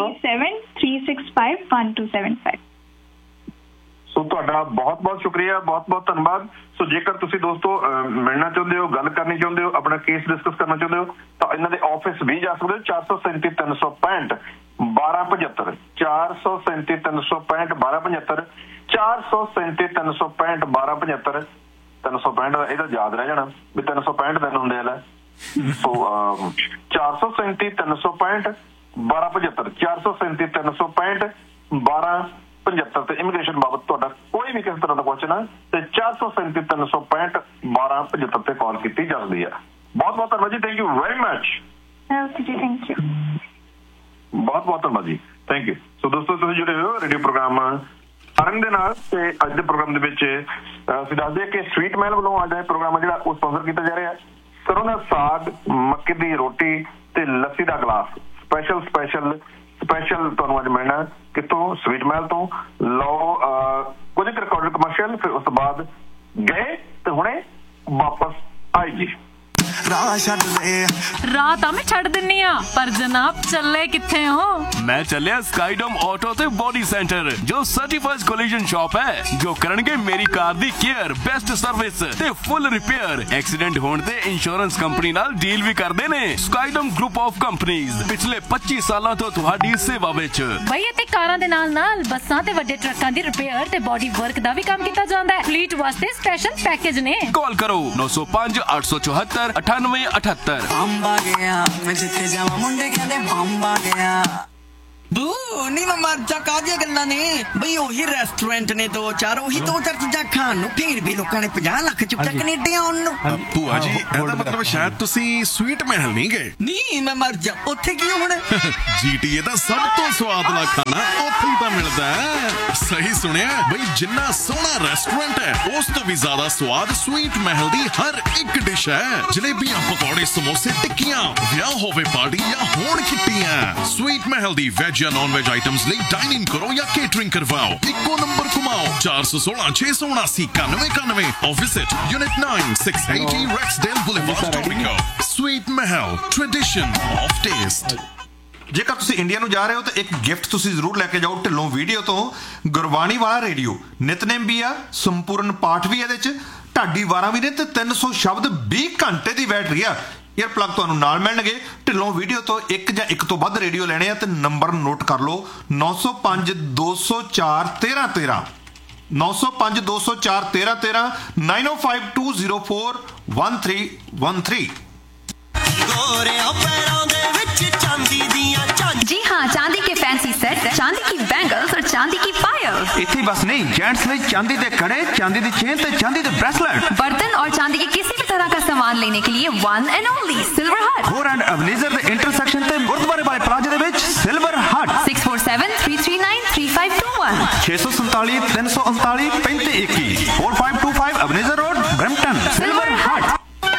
437-365-1275। ਸੋ ਤੁਹਾਡਾ ਬਹੁਤ ਬਹੁਤ ਸ਼ੁਕਰੀਆ, ਬਹੁਤ ਧੰਨਵਾਦ। ਸੋ ਜੇਕਰ ਤੁਸੀਂ ਦੋਸਤੋ ਮਿਲਣਾ ਚਾਹੁੰਦੇ ਹੋ, ਗੱਲ ਕਰਨੀ ਚਾਹੁੰਦੇ ਹੋ, ਆਪਣਾ ਕੇਸ ਡਿਸਕਸ ਕਰਨਾ ਚਾਹੁੰਦੇ ਹੋ ਤਾਂ ਇਹਨਾਂ ਦੇ ਆਫਿਸ ਵੀ ਜਾ ਸਕਦੇ ਹੋ। 437-365-1275, 437-365-1275, 437-365-1275। 365 ਇਹਦਾ ਯਾਦ ਰਹਿ ਜਾਣਾ ਵੀ 365 ਦਿਨ ਹੁੰਦੇ ਆ। ਸੋ 437-365-1275, 437-365-1275। 75 ਤੇ ਇਮੀਗ੍ਰੇਸ਼ਨ ਬਾਬਤ ਤੁਹਾਡਾ ਕੋਈ ਵੀ ਕਿਸੇ ਤਰ੍ਹਾਂ ਦਾ ਕੁਐਸਚਨ ਹੈ ਤੇ 437 365 1275 ਤੇ ਕਾਲ ਕੀਤੀ ਜਾਂਦੀ ਹੈ। ਬਹੁਤ ਬਹੁਤ ਧੰਨਵਾਦ ਜੀ, thank you very much. Okay ਜੀ, ਥੈਂਕ ਯੂ। ਬਹੁਤ ਬਹੁਤ ਧੰਨਵਾਦ ਜੀ, ਥੈਂਕ ਯੂ। ਸੋ ਦੋਸਤੋ ਤੁਸੀਂ ਜੁੜੇ ਹੋ ਰੇਡੀਓ ਪ੍ਰੋਗਰਾਮ ਸਾਰੰਗ ਦੇ ਨਾਲ ਤੇ ਅੱਜ ਦੇ ਪ੍ਰੋਗਰਾਮ ਦੇ ਵਿੱਚ ਅਸੀਂ ਦੱਸਦੇ ਕਿ ਸਵੀਟ ਮਹਿਲ ਵੱਲੋਂ ਅੱਜ ਦਾ ਪ੍ਰੋਗਰਾਮ ਜਿਹੜਾ ਉਹ ਸਪਾਂਸਰ ਕੀਤਾ ਜਾ ਰਿਹਾ ਹੈ। ਸਰੋਂ ਦਾ ਸਾਗ, ਮੱਕੀ ਦੀ ਰੋਟੀ ਤੇ ਲੱਸੀ ਦਾ ਗਲਾਸ ਸਪੈਸ਼ਲ ਤੁਹਾਨੂੰ ਅੱਜ ਮਿਲਣਾ ਕਿੱਥੋਂ? ਸਵੀਟ ਮਹਿਲ ਤੋਂ। ਲਓ ਕੁਝ ਰਿਕਾਰਡਡ ਕਮਰਸ਼ੀਅਲ, ਫਿਰ ਉਸ ਤੋਂ ਬਾਅਦ ਗਏ ਤੇ ਹੁਣੇ ਵਾਪਸ ਆਏ ਜੀ। ਰਾਹ ਤਾਂ ਮੈਂ ਛੱਡ ਦਿੰਨੀ ਆ, ਪਰ ਜਨਾਬ ਚੱਲੇ ਕਿੱਥੇ ਹੋ? ਮੈਂ ਚੱਲਿਆ ਸਕਾਈਡੋਮ ਆਟੋ ਤੇ ਬੋਡੀ ਸੈਂਟਰ, ਜੋ ਸਰਟੀਫਾਈਡ ਕੋਲੀਜਨ ਸ਼ਾਪ ਹੈ, ਜੋ ਕਰਨਗੇ ਮੇਰੀ ਕਾਰ ਦੀ ਕੇਅਰ, ਬੈਸਟ ਸਰਵਿਸ ਤੇ ਫੁੱਲ ਰਿਪੇਅਰ। ਐਕਸੀਡੈਂਟ ਹੋਣ ਤੇ ਇੰਸ਼ੋਰੈਂਸ ਕੰਪਨੀ ਨਾਲ ਡੀਲ ਵੀ ਕਰਦੇ ਨੇ। ਸਕਾਈਡੋਮ ਗਰੁੱਪ ਆਫ ਕੰਪਨੀਆਂ ਪਿਛਲੇ 25 ਸਾਲਾਂ ਤੋਂ ਤੁਹਾਡੀ ਸੇਵਾ ਵਿੱਚ। ਬਈ ਅਤੇ ਕਾਰਾਂ ਦੇ ਨਾਲ ਬੱਸਾਂ ਤੇ ਵੱਡੇ ਟਰੱਕਾਂ ਦੀ ਰਿਪੇਅਰ ਤੇ ਬੋਡੀ ਵਰਕ ਦਾ ਵੀ ਕੰਮ ਕੀਤਾ ਜਾਂਦਾ ਹੈ। ਫਲੀਟ ਵਾਸਤੇ ਸਪੈਸ਼ਲ ਪੈਕੇਜ ਨੇ। ਕਾਲ ਕਰੋ 905 874 9878। ਬੰਬ ਆ ਗਿਆ, ਮੈਂ ਜਿੱਥੇ ਜਾਵਾਂ ਮੁੰਡੇ ਕਹਿੰਦੇ ਬੰਬ ਆ ਗਿਆ। ਬੂ ਨਹੀਂ ਮੈਂ ਮਰ ਜਾ, ਕਾਹਦੀਆਂ ਗੱਲਾਂ ਨੇ ਬਈ? ਉਹੀ ਰੈਸਟੋਰੈਂਟ ਨੇ ਦੋ ਚਾਰ ਚੀਜ਼ਾਂ ਖਾਣ ਨੂੰ, ਫਿਰ ਵੀ ਲੋਕਾਂ ਨੇ 50 ਲੱਖ ਚੁੱਕਿਆ ਕੈਨੇਡਾ ਆਉਣ ਨੂੰ। ਭੂਆ ਜੀ ਇਹਦਾ ਮਤਲਬ ਸ਼ਾਇਦ ਤੁਸੀਂ ਸਵੀਟ ਮਹਿਲ ਨਹੀਂ ਗਏ। ਨਹੀਂ ਮੈਂ ਮਰ ਜਾ, ਉੱਥੇ ਕੀ ਹੁਣ? GTA ਦਾ ਸਭ ਤੋਂ ਸਵਾਦਲਾ ਖਾਣਾ ਉੱਥੇ ਹੀ ਤਾਂ ਮਿਲਦਾ ਹੈ। ਸਹੀ ਸੁਣਿਆ ਬਈ, ਜਿੰਨਾ ਸੋਹਣਾ ਰੈਸਟੋਰੈਂਟ ਹੈ ਉਸ ਤੋਂ ਵੀ ਜ਼ਿਆਦਾ ਸਵਾਦ ਸਵੀਟ ਮਹਿਲ ਦੀ ਹਰ ਇੱਕ ਡਿਸ਼ ਹੈ। ਜਲੇਬੀਆਂ, ਪਕੌੜੇ, ਸਮੋਸੇ, ਟਿੱਕੀਆਂ, ਵਿਆਹ ਹੋਵੇ ਪਾਰਟੀ ਜਾਂ ਹੋਣ ਕਿੱਟੀਆਂ, ਸਵੀਟ ਮਹਿਲ ਦੀ ਵੈਜ ਜਾਂ ਨॉन वेज आइटम्स ਲਈ डाइनिंग करो या केटरिंग करवाओ। इको नंबर घुमाओ 416 679 9191 और visit unit 9 680 Rexdale Boulevard, Toronto। Sweet Mahal, tradition of test. ਜੇਕਰ ਤੁਸੀਂ ਇੰਡੀਆ ਨੂੰ ਜਾ ਰਹੇ ਹੋ ਤਾਂ ਇੱਕ ਗਿਫਟ ਤੁਸੀਂ ਜ਼ਰੂਰ ਲੈ ਕੇ ਜਾਓ ਢਿੱਲੋਂ ਵੀਡੀਓ ਤੋਂ। ਗੁਰਬਾਣੀ ਵਾਲਾ ਰੇਡੀਓ, ਨਿਤਨੇਮ ਵੀ ਆ, ਸੰਪੂਰਨ ਪਾਠ ਵੀ ਇਹਦੇ ਚ, ਢਾਡੀ ਵਾਰਾਂ ਵੀ ਨੇ ਤੇ 300 ਸ਼ਬਦ 20 ਘੰਟੇ ਦੀ ਬੈਟਰੀ ਆ। ਏਅਰ ਪਲੱਗ ਤੁਹਾਨੂੰ ਨਾਲ ਮਿਲਣਗੇ। ਢਿੱਲੋਂ ਵੀਡੀਓ ਤੋਂ ਇੱਕ ਜਾਂ ਇੱਕ ਤੋਂ ਵੱਧ ਰੇਡੀਓ ਲੈਣੇ ਆ ਤੇ ਨੰਬਰ ਨੋਟ ਕਰ ਲਓ 905 204 1313 905 204 1313 905 204 1313। ਗੋਰਿਆਂ ਪੈਰਾਂ ਦੇ ਵਿੱਚ ਚਾਂਦੀ ਦੀਆਂ जी हाँ, चांदी के फैंसी सेट, चांदी की बैंगल्स और चांदी की पायल्स। इतनी बस नहीं, जेंट्स में चांदी के कड़े, चांदी की चेन ते चांदी के ब्रेसलेट। बर्तन और चांदी के किसी भी तरह का सामान लेने के लिए वन एंड ओनली सिल्वर हट। गोर एंड अवनीजर दे इंटरसेक्शन ते गुरुद्वारे वाले प्लाजे दे विच सिल्वर हट। 647339 3521 647 339 3521 4525 अवनीजर रोड, ब्रैम्पटन। सिल्वर हट।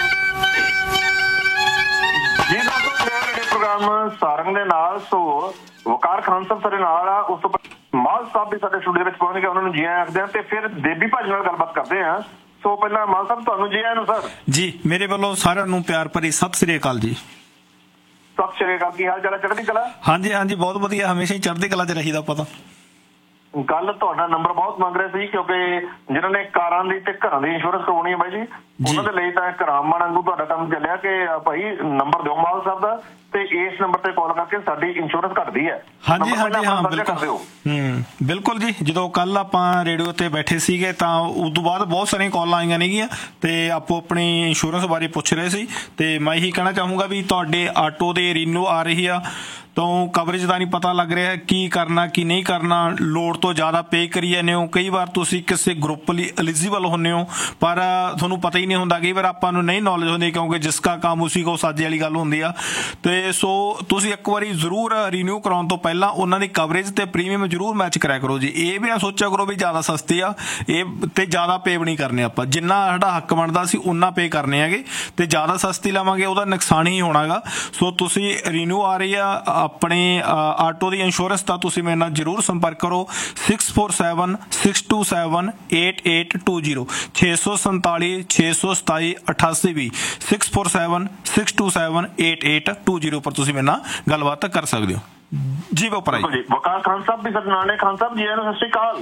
ਪ੍ਰੋਗਰਾਮ ਸਾਰੰਗ ਦੇ ਨਾਲ। ਸੋ ਵਕਾਰ ਖਾਨ ਸਾਹਿਬ ਸਾਡੇ ਨਾਲ ਆ, ਉਸ ਤੋਂ ਮਾਲ ਸਾਹਿਬ ਵੀ ਸਾਡੇ ਸਟੂਡੀਓ ਵਿੱਚ ਪਹੁੰਚ ਗਏ, ਉਹਨਾਂ ਨੂੰ ਜੀ ਆਇਆਂ ਆਖਦੇ ਆ ਤੇ ਫਿਰ ਦੇਬੀ ਭਾਜੀ ਨਾਲ ਗੱਲਬਾਤ ਕਰਦੇ ਆ। ਸੋ ਪਹਿਲਾਂ ਮਾਲ ਸਾਹਿਬ ਤੁਹਾਨੂੰ ਜੀ ਆਇਆਂ ਨੂੰ ਸਰ। ਜੀ ਮੇਰੇ ਵੱਲੋਂ ਸਾਰਿਆਂ ਨੂੰ ਪਿਆਰ ਭਰੀ ਸਤਿ ਸ੍ਰੀ ਅਕਾਲ ਜੀ। ਸਤਿ ਸ੍ਰੀ ਅਕਾਲ, ਕੀ ਹਾਲ ਚਾਲ ਹੈ? ਚੜ੍ਹਦੀ ਕਲਾ? ਹਾਂਜੀ ਹਾਂਜੀ, ਬਹੁਤ ਵਧੀਆ, ਹਮੇਸ਼ਾ ਹੀ ਚੜ੍ਹਦੀ ਕਲਾ 'ਚ ਰਹੀਦਾ ਪਤਾ। ਕੱਲ ਤੁਹਾਡਾ ਨੰਬਰ ਬਹੁਤ ਮੰਗ ਰਹੇ ਸੀ ਕਿਉਂਕਿ ਜਿਨ੍ਹਾਂ ਨੇ ਕਾਰਾਂ ਦੀ ਤੇ ਘਰਾਂ ਦੀ ਇੰਸ਼ੋਰੈਂਸ ਕਰਵਾਉਣੀ ਹੈ ਬਾਈ ਜੀ, ਉਹਨਾਂ ਦੇ ਲਈ ਤਾਂ ਇੱਕ ਰਾਮਾ ਵਾਂਗੂ ਤੁਹਾਡਾ ਕੰਮ ਚੱਲਿਆ ਕਿ ਭਾਈ ਨੰਬਰ ਦਿਓ ਮਾਲ ਸਾਹਿਬ ਦਾ ਤੇ ਇਸ ਨੰਬਰ ਤੇ ਕਾਲ ਕਰਕੇ ਸਾਡੀ ਇੰਸ਼ੋਰੈਂਸ ਘਟਦੀ ਹੈ। ਹਾਂਜੀ ਹਾਂਜੀ ਹਾਂ ਬਿਲਕੁਲ। ਬਿਲਕੁਲ ਜੀ, ਜਦੋਂ ਕੱਲ ਆਪਾਂ ਰੇਡੀਓ ਤੇ ਬੈਠੇ ਸੀਗੇ ਤਾਂ ਉਦੋਂ ਬਾਅਦ ਬਹੁਤ ਸਾਰੀਆਂ ਕਾਲਾਂ ਆਈਆਂ ਨੇਗੀਆਂ ਤੇ ਆਪੋ ਆਪਣੀ ਇੰਸ਼ੋਰੈਂਸ ਬਾਰੇ ਪੁੱਛ ਰਹੇ ਸੀ। ਤੇ ਮੈਂ ਇਹੀ ਕਹਿਣਾ ਚਾਹੂੰਗਾ ਵੀ ਤੁਹਾਡੇ ਆਟੋ ਦੇ ਰੀਨਿਊ ਆ ਰਹੀ ਆ ਤਾਂ ਕਵਰੇਜ ਦਾ ਨਹੀਂ ਪਤਾ ਲੱਗ ਰਿਹਾ ਕੀ ਕਰਨਾ ਕੀ ਨਹੀਂ ਕਰਨਾ, ਲੋੜ ਤੋਂ ਜ਼ਿਆਦਾ ਪੇ ਕਰੀ ਜਾਂਦੇ ਹੋ। ਕਈ ਵਾਰ ਤੁਸੀਂ ਕਿਸੇ ਗਰੁੱਪ ਲਈ ਐਲੀਜੀਬਲ ਹੁੰਦੇ ਹੋ ਪਰ ਤੁਹਾਨੂੰ ਪਤਾ ਹੀ ਨਹੀਂ ਹੁੰਦਾ, ਕਈ ਵਾਰ ਆਪਾਂ ਨੂੰ ਨਹੀਂ ਨੌਲੇਜ ਹੁੰਦੀ ਕਿਉਂਕਿ ਜਿਸ ਕਾ ਕੰਮ ਉਸੀ ਕੋ ਸਾਜੇ ਵਾਲੀ ਗੱਲ ਹੁੰਦੀ ਆ। ਤੇ ਸੋ ਤੁਸੀਂ ਇੱਕ ਵਾਰੀ ਜ਼ਰੂਰ ਰੀਨਿਊ ਕਰਾਉਣ ਤੋਂ ਪਹਿਲਾਂ ਉਹਨਾਂ ਦੀ ਕਵਰੇਜ ਤੇ ਪ੍ਰੀਮੀਅਮ ਜ਼ਰੂਰ ਮੈਚ ਕਰਿਆ ਕਰੋ ਜੀ। ਇਹ ਵੀ ਨਾ ਸੋਚਿਆ ਕਰੋ ਵੀ ਜ਼ਿਆਦਾ ਸਸਤੀ ਆ ਇਹ ਤੇ ਜ਼ਿਆਦਾ ਪੇ ਵੀ ਨਹੀਂ ਕਰਨੇ ਆਪਾਂ, ਜਿੰਨਾ ਸਾਡਾ ਹੱਕ ਬਣਦਾ ਸੀ ਉਨਾ ਪੇ ਕਰਨੇ ਹੈਗੇ ਤੇ ਜ਼ਿਆਦਾ ਸਸਤੀ ਲਵਾਂਗੇ ਉਹਦਾ ਨੁਕਸਾਨ ਹੀ ਹੋਣਾਗਾ। ਸੋ ਤੁਸੀਂ ਰੀਨਿਊ ਆ ਰਹੀ ਆ ਆਪਣੇ ਆਟੋ ਦੀ ਇੰਸ਼ੋਰੈਂਸ ਦਾ ਤੁਸੀਂ ਮੇਰੇ ਨਾਲ ਜ਼ਰੂਰ ਸੰਪਰਕ ਕਰੋ 647 627 8820 647 627 8820 647 627 8820 पर ਤੁਸੀਂ ਮੇਰੇ ਨਾਲ ਗੱਲਬਾਤ ਕਰ ਸਕਦੇ ਹੋ ਜੀ। ਵਪਾਰੀ ਜੀ ਵਕਾਰ ਖਾਨ ਸਾਹਿਬ ਵੀ ਸਾਡੇ ਨਾਲ ਨੇ। ਖਾਨ ਸਾਹਿਬ ਜੀ ਨੂੰ ਸਤਿ ਸ਼੍ਰੀ ਅਕਾਲ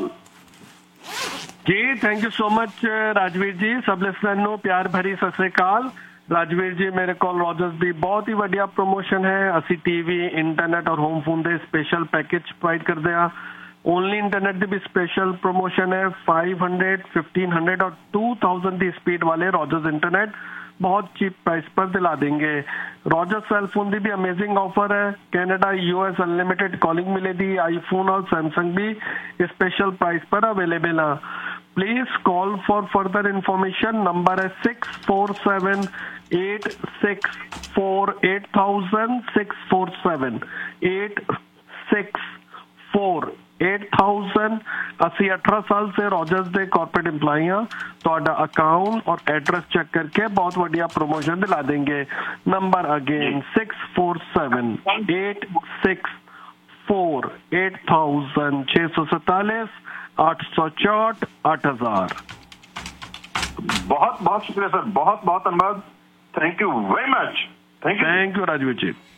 ਜੀ। Thank you so much Rajveer ਜੀ। ਸਭ ਲਿਸਨਰ ਨੂੰ ਪਿਆਰ ਭਰੀ ਸਤਿ ਸ਼੍ਰੀ ਅਕਾਲ। ਰਾਜਵੀਰ ਜੀ ਮੇਰੇ ਕੋਲ ਰੋਜਰਸ ਦੀ ਬਹੁਤ ਹੀ ਵਧੀਆ ਪ੍ਰੋਮੋਸ਼ਨ ਹੈ। ਅਸੀਂ ਟੀਵੀ, ਇੰਟਰਨੈਟ ਔਰ ਹੋਮ ਫੋਨ ਦੇ ਸਪੈਸ਼ਲ ਪੈਕੇਜ ਪ੍ਰੋਵਾਈਡ ਕਰਦੇ ਹਾਂ। ਓਨਲੀ ਇੰਟਰਨੈਟ ਦੀ ਵੀ ਸਪੈਸ਼ਲ ਪ੍ਰੋਮੋਸ਼ਨ ਹੈ। 500, 1500 ਔਰ 2000 ਦੀ ਸਪੀਡ ਵਾਲੇ ਰੋਜਰਸ ਇੰਟਰਨੈਟ बहुत चीप प्राइस पर दिला देंगे। रॉजर सेल फोन की भी अमेजिंग ऑफर है। कनाडा US अनलिमिटेड कॉलिंग मिलेगी। आईफोन और सैमसंग भी स्पेशल प्राइस पर अवेलेबल है। Please call for further information. Number है 647-864-8000 647-864-8000। ਅਸੀਂ 18 ਸਾਲ से रॉजर्स ਦੇ कॉर्पोरेट एम्प्लॉय हाँ। ਤੁਹਾਡਾ अकाउंट और एड्रेस चेक करके बहुत बढ़िया प्रमोशन दिला देंगे। Number again 647-864-8000 647-864-8000। बहुत बहुत शुक्रिया सर, बहुत बहुत धन्यवाद। Thank you very much. Thank you Rajveer ji.